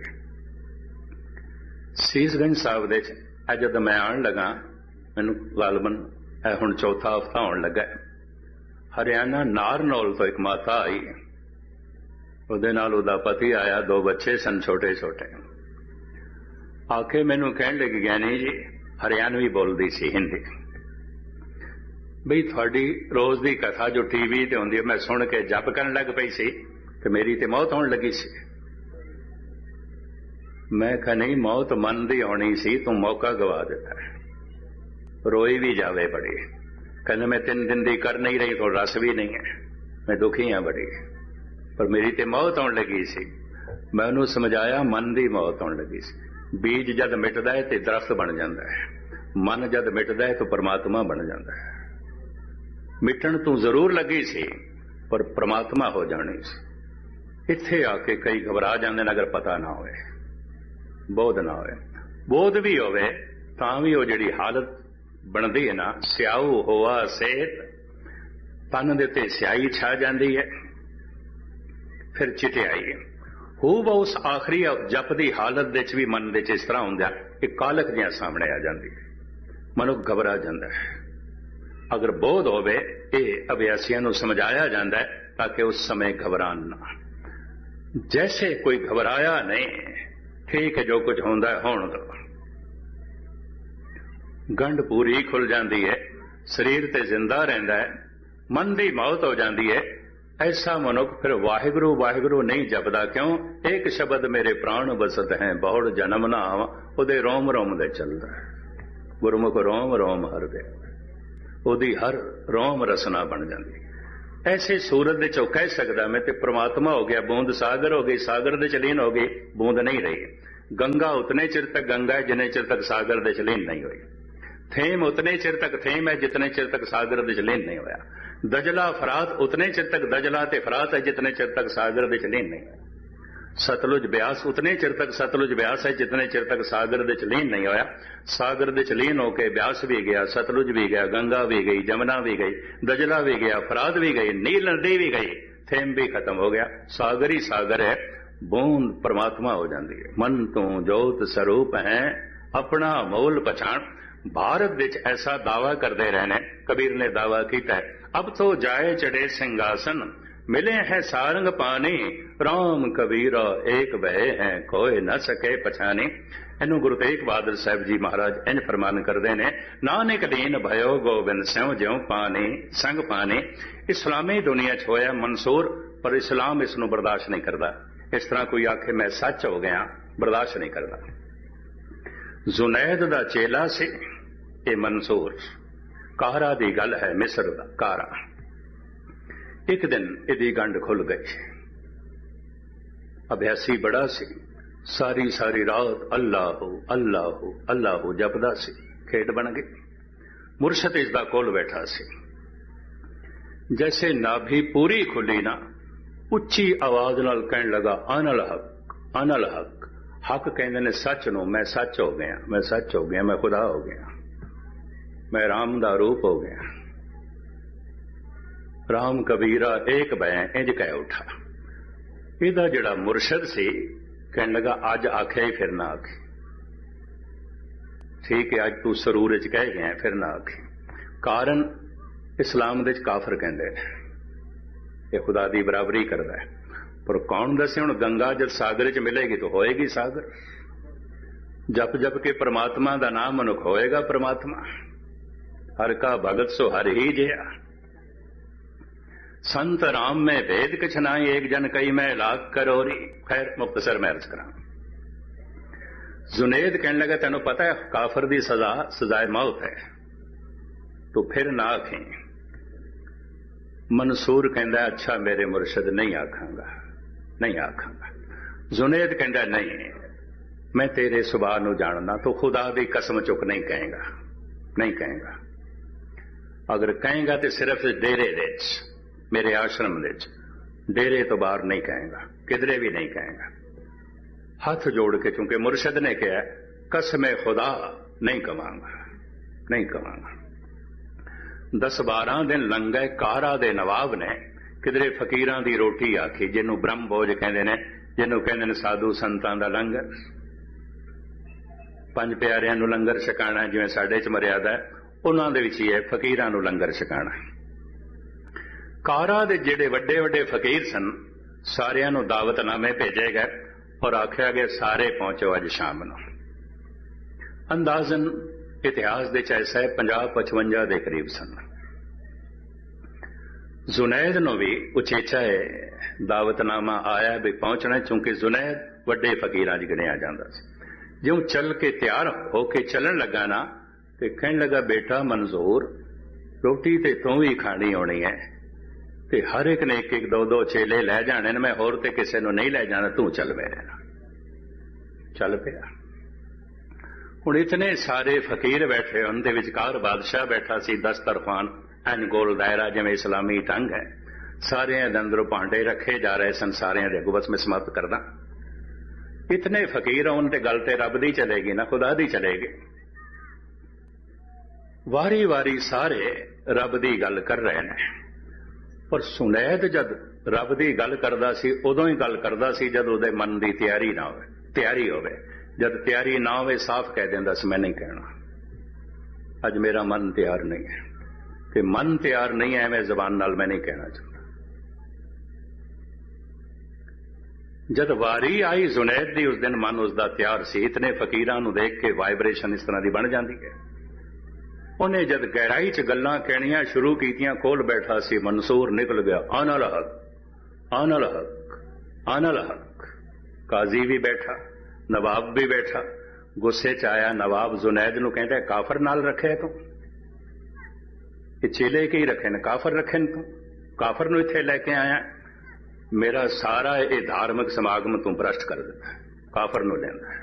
ਸੀਸਗੰਜ ਸਾਹਿਬ ਦੇ ਜਦ ਮੈਂ ਆਉਣ ਲੱਗਾ, ਮੈਨੂੰ ਗਾਲਬਨ ਹੁਣ ਚੌਥਾ ਹਫ਼ਤਾ ਹੋਣ ਲੱਗਾ। ਹਰਿਆਣਾ ਨਾਰਨੌਲ ਤੋਂ ਇੱਕ ਮਾਤਾ ਆਈ, ਉਹਦੇ ਨਾਲ ਉਹਦਾ ਪਤੀ ਆਇਆ, 2 ਬੱਚੇ ਸਨ ਛੋਟੇ ਛੋਟੇ। ਆ ਕੇ ਮੈਨੂੰ ਕਹਿਣ ਲੱਗੀ, ਗਿਆਨੀ ਜੀ, ਹਰਿਆਣਵੀ ਬੋਲਦੀ ਸੀ, ਹਿੰਦੀ, ਬਈ ਤੁਹਾਡੀ ਰੋਜ਼ ਦੀ ਕਥਾ ਜੋ ਟੀਵੀ ਤੇ ਹੁੰਦੀ ਹੈ, ਮੈਂ ਸੁਣ ਕੇ ਜਪ ਕਰਨ ਲੱਗ ਪਈ ਸੀ ਤੇ ਮੇਰੀ ਤੇ ਮੌਤ ਹੋਣ ਲੱਗੀ ਸੀ। ਮੈਂ ਕਿਹਾ ਨਹੀਂ, ਮੌਤ ਮਨ ਦੀ ਹੋਣੀ ਸੀ, ਤੂੰ ਮੌਕਾ ਗਵਾ ਦਿੱਤਾ। ਰੋਈ ਵੀ ਜਾਵੇ ਬੜੀ। ਕਹਿੰਦੇ ਮੈਂ 3 ਦਿਨ ਦੀ ਕਰ ਨਹੀਂ ਰਹੀ, ਤੋਂ ਰਸ ਵੀ ਨਹੀਂ ਹੈ, ਮੈਂ ਦੁਖੀ ਹਾਂ ਬੜੀ, ਪਰ ਮੇਰੀ ਤੇ ਮੌਤ ਹੋਣ ਲੱਗੀ ਸੀ। ਮੈਂ ਉਹਨੂੰ ਸਮਝਾਇਆ ਮਨ ਦੀ ਮੌਤ ਹੋਣ ਲੱਗੀ ਸੀ। ਬੀਜ ਜਦ ਮਿਟਦਾ ਹੈ ਤੇ ਦਰਖਤ ਬਣ ਜਾਂਦਾ ਹੈ, ਮਨ ਜਦ ਮਿਟਦਾ ਹੈ ਤਾਂ ਪਰਮਾਤਮਾ ਬਣ ਜਾਂਦਾ ਹੈ। ਮਿਟਣ ਤੋਂ ਜ਼ਰੂਰ ਲੱਗੀ ਸੀ, ਪਰ ਪਰਮਾਤਮਾ ਹੋ ਜਾਣੀ ਸੀ। ਇੱਥੇ ਆ ਕੇ ਕਈ ਘਬਰਾ ਜਾਂਦੇ ਨੇ, ਅਗਰ ਪਤਾ ਨਾ ਹੋਵੇ, ਬੋਧ ਨਾ ਹੋਵੇ। ਬੋਧ ਵੀ ਹੋਵੇ ਤਾਂ ਵੀ ਉਹ ਜਿਹੜੀ ਹਾਲਤ ਬਣਦੀ ਹੈ ਨਾ, ਸਿਆਉ ਹੋਆ ਸੇਤ, ਤਨ ਦੇ ਉੱਤੇ ਸਿਆਹੀ ਛਾ ਜਾਂਦੀ ਹੈ, ਫਿਰ ਚਿਟਿਆਈ ਹੈ। ਹੂਬ ਉਸ ਆਖਰੀ ਜਪ ਦੀ ਹਾਲਤ ਦੇ ਵਿੱਚ ਵੀ ਮਨ ਦੇ ਚ ਇਸ ਤਰ੍ਹਾਂ ਹੁੰਦਾ ਕਿ ਕਾਲਕ ਜਿਹਾ ਸਾਹਮਣੇ ਆ ਜਾਂਦੀ ਹੈ, ਮਨੁੱਖ ਘਬਰਾ ਜਾਂਦਾ ਹੈ। ਅਗਰ ਬੋਧ ਹੋਵੇ, ਇਹ ਅਭਿਆਸੀਆਂ ਨੂੰ ਸਮਝਾਇਆ ਜਾਂਦਾ ਹੈ ਤਾਂ ਕਿ ਉਸ ਸਮੇਂ ਘਬਰਾਨ ਨਾ। ਜੈਸੇ ਕੋਈ ਘਬਰਾਇਆ ਨਹੀਂ, ਠੀਕ ਹੈ, ਜੋ ਕੁਝ ਹੁੰਦਾ ਹੈ ਹੋਣ ਦੋ। ਗੰਢ ਪੂਰੀ ਖੁੱਲ ਜਾਂਦੀ ਹੈ, ਸਰੀਰ ਤੇ ਜ਼ਿੰਦਾ ਰਹਿੰਦਾ ਹੈ, ਮਨ ਦੀ ਮੌਤ ਹੋ ਜਾਂਦੀ ਹੈ। ਐਸਾ ਮਨੁੱਖ ਫਿਰ ਵਾਹਿਗੁਰੂ ਵਾਹਿਗੁਰੂ ਨਹੀਂ ਜਪਦਾ। ਕਿਉਂ? ਇੱਕ ਸ਼ਬਦ ਮੇਰੇ ਪ੍ਰਾਣ ਬਸਤ ਹੈ, ਬਹੁੜ ਜਨਮ ਨਾ ਆਵਾਂ, ਉਹਦੇ ਰੋਮ ਰੋਮ ਦੇ ਚੱਲਦਾ ਹੈ। ਗੁਰਮੁਖ ਰੋਮ ਰੋਮ ਹਰ ਦੇ। ਉਹਦੀ ਹਰ ਰੋਮ ਰਸਨਾ ਬਣ ਜਾਂਦੀ। ਐਸੇ ਸੂਰਤ ਦੇ ਚੋਂ ਕਹਿ ਸਕਦਾ ਮੈਂ ਤੇ ਪ੍ਰਮਾਤਮਾ ਹੋ ਗਿਆ, ਬੂੰਦ ਸਾਗਰ ਹੋ ਗਈ, ਸਾਗਰ ਦੇ ਚ ਲੀਨ ਹੋ ਗਈ, ਬੂੰਦ ਨਹੀਂ ਰਹੀ। ਗੰਗਾ ਉਤਨੇ ਚਿਰ ਤੱਕ ਗੰਗਾ ਹੈ ਜਿੰਨੇ ਚਿਰ ਤੱਕ ਸਾਗਰ ਦੇ ਚ ਲੀਨ ਨਹੀਂ ਹੋਈ। ਥੇਮ ਉਤਨੇ ਚਿਰ ਤੱਕ ਥੇਮ ਹੈ ਜਿਤਨੇ ਚਿਰ ਤੱਕ ਸਾਗਰ ਦੇ ਚ ਲੀਨ ਨਹੀਂ ਹੋਇਆ। ਦਜਲਾ ਫਰਾਤ ਉਤਨੇ ਚਿਰ ਤੱਕ ਦਜਲਾ ਤੇ ਫਰਾਤ ਹੈ ਜਿਤਨੇ ਚਿਰ ਤੱਕ ਸਾਗਰ ਦੇ ਚ ਲੀਨ ਨਹੀਂ ਹੋਇਆ। ਸਤਲੁਜ ਬਿਆਸ ਉਤਨੇ ਚਿਰ ਤੱਕ ਸਤਲੁਜ ਬਿਆਸ ਹੈ ਜਿਤਨੇ ਚਿਰ ਤੱਕ ਸਾਗਰ ਦੇ ਚ ਲੀਨ ਨਹੀਂ ਹੋਇਆ। ਸਾਗਰ ਦੇ ਚ ਲੀਨ ਹੋ ਕੇ ਬਿਆਸ ਵੀ ਗਿਆ, ਸਤਲੁਜ ਵੀ ਗਿਆ, ਗੰਗਾ ਵੀ ਗਈ, ਜਮਨਾ ਵੀ ਗਈ, ਦਜਲਾ ਵੀ ਗਿਆ, ਫਰਾਤ ਵੀ ਗਈ, ਨੀਲ ਨਦੀ ਵੀ ਗਈ, ਥੇਮ ਵੀ ਖਤਮ ਹੋ ਗਿਆ। ਸਾਗਰ ਹੀ ਸਾਗਰ ਹੈ, ਬੂੰਦ ਪਰਮਾਤਮਾ ਹੋ ਜਾਂਦੀ ਹੈ। ਮਨ ਤੂੰ ਜੋਤ ਸਰੂਪ ਹੈ, ਆਪਣਾ ਮੋਲ ਪਛਾਣ। ਭਾਰਤ ਵਿੱਚ ਐਸਾ ਦਾਵਾ ਕਰਦੇ ਰਹੇ ਨੇ, ਕਬੀਰ ਨੇ ਦਾਵਾ ਕੀਤਾ ਹੈ, ਅਬ ਤੋਂ ਜਾਏ ਚੜੇ ਸਿੰਘਾਸਨ, ਮਿਲੇ ਹੈ ਸਾਰੰਗ ਪਾਣੀ, ਰਾਮ ਕਬੀਰਾ ਏਕ ਬਹਿ ਹੈ, ਕੋਏ ਨਾ ਸਕੇ ਪਛਾਣੇ। ਇਹਨੂੰ ਗੁਰੂ ਤੇਗ ਬਹਾਦਰ ਸਾਹਿਬ ਜੀ ਮਹਾਰਾਜ ਇੰਝ ਫਰਮਾਨ ਕਰਦੇ ਨੇ, ਨਾਨਕ ਲੀਨ ਭਇਓ ਗੋਬਿੰਦ ਸਿਉ ਜਿਉ ਪਾਣੀ ਸੰਗ ਪਾਣੀ। ਇਸਲਾਮੀ ਦੁਨੀਆ 'ਚ ਹੋਇਆ ਮਨਸੂਰ, ਪਰ ਇਸਲਾਮ ਇਸ ਨੂੰ ਬਰਦਾਸ਼ਤ ਨਹੀਂ ਕਰਦਾ। ਇਸ ਤਰ੍ਹਾਂ ਕੋਈ ਆਖੇ ਮੈਂ ਸੱਚ ਹੋ ਗਿਆ, ਬਰਦਾਸ਼ਤ ਨਹੀਂ ਕਰਦਾ। ਜ਼ੁਨੈਦ ਦਾ ਚੇਲਾ ਸੀ ਇਹ ਮਨਸੂਰ, ਕਾਰਾ ਦੀ ਗੱਲ ਹੈ, ਮਿਸਰ ਦਾ ਕਾਰਾ। ਇੱਕ ਦਿਨ ਇਹਦੀ ਗੰਢ ਖੁੱਲ ਗਈ। ਅਭਿਆਸੀ ਬੜਾ ਸੀ, ਸਾਰੀ ਸਾਰੀ ਰਾਤ ਅੱਲਾਹੂ ਅੱਲਾਹੂ ਅੱਲਾਹੂ ਜਪਦਾ ਸੀ। ਖੇਡ ਬਣ ਗਈ। ਮੁਰਸ਼ਦ ਇਸ ਦਾ ਕੋਲ ਬੈਠਾ ਸੀ। ਜੈਸੇ ਨਾਭੀ ਪੂਰੀ ਖੁੱਲੀ ਨਾ, ਉੱਚੀ ਆਵਾਜ਼ ਨਾਲ ਕਹਿਣ ਲੱਗਾ, ਅਨਲ ਹਕ ਅਨਲ ਹਕ। ਹਕ ਕਹਿੰਦੇ ਨੇ ਸੱਚ ਨੂੰ। ਮੈਂ ਸੱਚ ਹੋ ਗਿਆ, ਮੈਂ ਸੱਚ ਹੋ ਗਿਆ, ਮੈਂ ਖੁਦਾ ਹੋ ਗਿਆ, ਮੈਂ ਰਾਮ ਦਾ ਰੂਪ ਹੋ ਗਿਆ। ਰਾਮ ਕਬੀਰਾ ਏਕ ਬੈ, ਇੰਜ ਕਹਿ ਉਠਾ। ਇਹਦਾ ਜਿਹੜਾ ਮੁਰਸ਼ਦ ਸੀ ਕਹਿਣ ਲੱਗਾ, ਅੱਜ ਆਖਿਆ ਹੀ ਫਿਰ ਨਾ ਆਖੀ। ਠੀਕ ਹੈ, ਅੱਜ ਤੂੰ ਸਰੂਰ ਚ ਕਹਿ ਗਿਆ, ਫਿਰ ਨਾ ਆਖੀ। ਕਾਰਨ ਇਸਲਾਮ ਦੇ ਚ ਕਾਫਰ ਕਹਿੰਦੇ ਨੇ, ਇਹ ਖੁਦਾ ਦੀ ਬਰਾਬਰੀ ਕਰਦਾ ਹੈ। ਪਰ ਕੌਣ ਦੱਸੇ ਹੁਣ, ਗੰਗਾ ਜਦ ਸਾਗਰ ਚ ਮਿਲੇਗੀ ਤਾਂ ਹੋਏਗੀ ਸਾਗਰ। ਜਪ ਜਪ ਕੇ ਪ੍ਰਮਾਤਮਾ ਦਾ ਨਾਮ ਮਨੁੱਖ ਹੋਏਗਾ ਪ੍ਰਮਾਤਮਾ। ਹਰ ਕਾ ਭਗਤ ਸੋ ਹਰ ਹੀ ਜਿਆ। संत राम में भेद कछ नाई, एक जन कई मैं लाख करोरी। खैर मुख्तसर मैं अर्ज करा। जुनेद कहने लगा, तेनों पता है काफर दी सजा सजाए मौत है, तो फिर ना आखें। मंसूर कहता, अच्छा मेरे मुर्शद नहीं आखांगा, नहीं आखांगा। जुनेद कहता, नहीं मैं तेरे सुभाव नूं जानना, तो खुदा दी कसम चुक नहीं कहेगा, नहीं कहेगा। अगर कहेगा तो सिर्फ डेरे दे मेरे आश्रम दे, डेरे तो बाहर नहीं कहेगा, किधरे भी नहीं कहेगा। हाथ जोड़ के, क्योंकि मुर्शद ने कहा कसम खुदा नहीं कमांगा, नहीं कमांगा। 10-12 दिन लंघे, कारा दे नवाब ने किधरे फकीरां दी रोटी आखी, जिन्हों ब्रह्म भोज कहते हैं, जिन्हों कहते हैं साधु संतां दा लंगर। 5 प्यारियां नूं लंगर छकाना जिवें साडे च मर्यादा है, उन्हां दे विच ही है फकीरां नूं लंगर छकाना। कारा दे जेड़े वड्डे वड्डे फकीर सन, सारियां नूं दावतनामे भेजे गए और आख्या गया सारे पहुंचो अज शाम नूं। अंदाजन इतिहास दे ऐसा है 50-55 दे करीब सन। जुनैद नूं भी उचेचा है दावतनामा आया भी पहुंचना, चूंकि जुनैद वड्डे फकीरां च गिणिया जांदा सी। ज्यों चल के तैयार होके चलन लगा ना, ते कहण लगा, बेटा मंजूर, रोटी ते तूं भी खानी होनी है, ते हर एक ने 1-1 2-2 चेले लै जाने ने, मैं होर ते किसे नूं नहीं लै जाना, तू चल मेरे नाल। चल पिया। हुण इतने सारे फकीर बैठे, उनके विचकार बादशाह बैठा सी, 10 तरफान एन गोल दायरा, जिवें इस्लामी ढंग है। सारे अंदरों भांडे रखे जा रहे सन, सारे दे अगों बस मैं समाप्त करदा। इतने फकीर होण ते गल ते रब दी चलेगी ना, खुदा दी चलेगी। वारी वारी सारे रब दी गल कर रहे हैं, पर सुनैद जद रब दी गल करदा सी, उदों ही गल करदा सी जद उहदे मन दी तैयारी ना होवे, तैयारी होवे। जद तैयारी ना होवे साफ कह दिंदा सी, मैं नहीं कहना, अज मेरा मन तैयार नहीं है। कि मन तैयार नहीं है, मैं जबान नाल मैं नहीं कहना चाहता। जद वारी आई जुनैद दी, उस दिन मन उसका तैयार सी। इतने फकीरां नूं देख के वाइब्रेशन इस तरह की बन जाती है। उन्हें जद गहराई च गल्लां कहनियां शुरू कीतियां, कोल बैठा सी मंसूर निकल गया, अनल हक अनल हक अनल हक। काजी भी बैठा, नवाब भी बैठा। गुस्से च आया नवाब जुनैद नूं कहंदा, काफर नाल रखे तू, कि चेले की रखे ने काफर रखे ने, तू काफर नूं इत्थे लैके आया, मेरा सारा ये धार्मिक समागम तू भ्रष्ट कर दिता, काफर नूं लैंदा।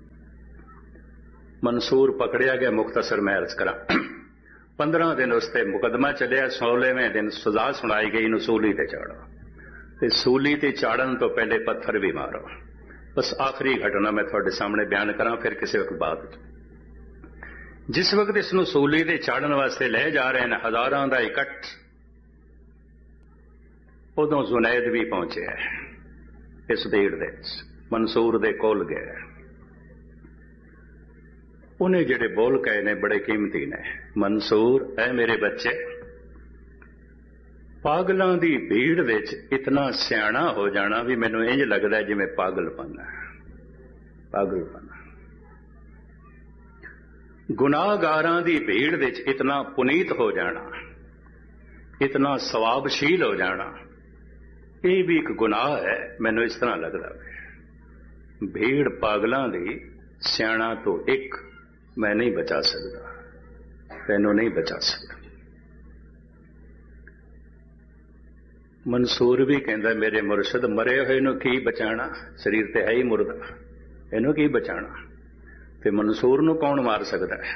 मंसूर पकड़िया गया। मुख्तसर मैं अर्ज करा, 15 दिन उसते मुकदमा चलिया, 16वें दिन सजा सुनाई गई, इनू सूली ते चाड़ो, ते सूली ते चाड़न तो पहले पत्थर भी मारो। बस आखिरी घटना मैं थोड़े सामने बयान करा, फिर किसी वक्त बाद। जिस वक्त इसनू सूली ते चाड़न वास्ते ले जा रहे हैं, हजारां दा इकट्ठ, उदों जुनैद भी पहुंचे है इस भीड़ दे, मंसूर दे कोल गए। उन्हें जेड़े बोल कहे ने बड़े कीमती ने। मंसूर, ऐ मेरे बच्चे, पागलों की भीड़ विच इतना सियाणा हो जाना भी मैनू इंज लगता है जिवें पागलपन है, पागलपन। गुनाहगारां दी भीड़ विच इतना पुनीत हो जाना, इतना सवाबशील हो जाना, ये भी एक गुनाह है। मैनू इस तरह लगता है भीड़ पागलों की सियाणा तो एक मैं नहीं बचा सकता, तैनू नहीं बचा सकता। मंसूर भी कहता, मेरे मुर्शद, मरे हुए नूं की बचाना, शरीर ते है ही मुर्दा, इनू की बचाना, ते मंसूर नूं कौन मार सकता है।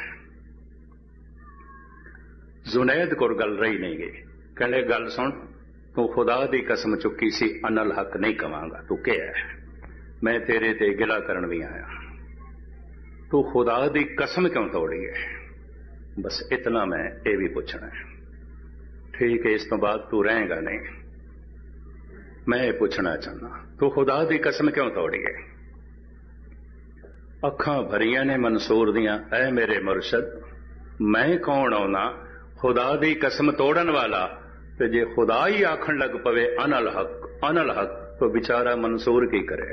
जुनैद को गल रही नहीं गई। कहने, गल सुन, तू खुदा दी कसम चुकी सी, अनल हक नहीं कवांगा। तू क्या है, मैं तेरे ते गिला करन भी आया, तू खुदा दी कसम क्यों तोड़ी है। बस इतना मैं ये भी पूछना है। ठीक है, इस तो बाद तू रहेगा नहीं, मैं ये पूछना चाहना, तू खुदा दी कसम क्यों तोड़ी है। अखां भरियां ने मंसूर दियां, ऐ मेरे मुर्शद, मैं कौन होना खुदा दी कसम तोड़न वाला, ते जे खुदा ही आखन लग पवे अनल हक, तो बेचारा मंसूर की करे।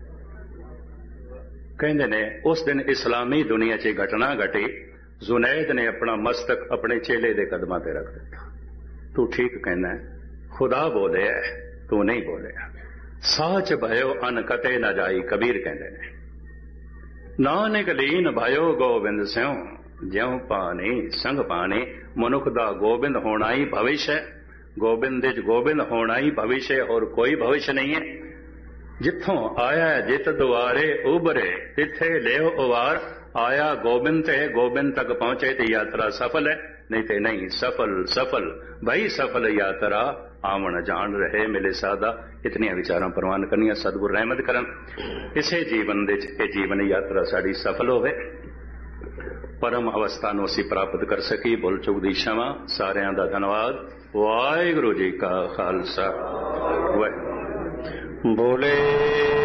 कहते ने उस दिन इस्लामी दुनिया च घटना घटी, जुनैद ने अपना मस्तक अपने चेले दे कदमां ते रख दिता। तू ठीक कहना है, खुदा बोले है, तू नहीं बोले। साच भयो अन कते न जाई, कबीर कहते ने। नानक लीन भयो गोबिंद स्यों, ज्यों पानी संग पानी। मनुख दा गोबिंद होना ही भविष्य है, गोबिंद गोबिंद होना ही भविष्य, और कोई भविष्य नहीं है। जिथों आया जित दुआरे उबरे, तिथे लियो उवार। आया गोबिंद ते गोबिंद तक पहुंचे तो यात्रा सफल है, नहीं तो नहीं। सफल भाई सफल यात्रा, आवन जान रहे मिले सादा। इतनियां विचारां प्रवान करनियां, सतगुर रहमत करन, इसे जीवन दे ये जीवन यात्रा साड़ी सफल होवे, परम अवस्था नूं असीं प्राप्त कर सकी। भुल चुक दी क्षमा। सारियां दा धन्नवाद। वाहिगुरू जी का खालसा। बोले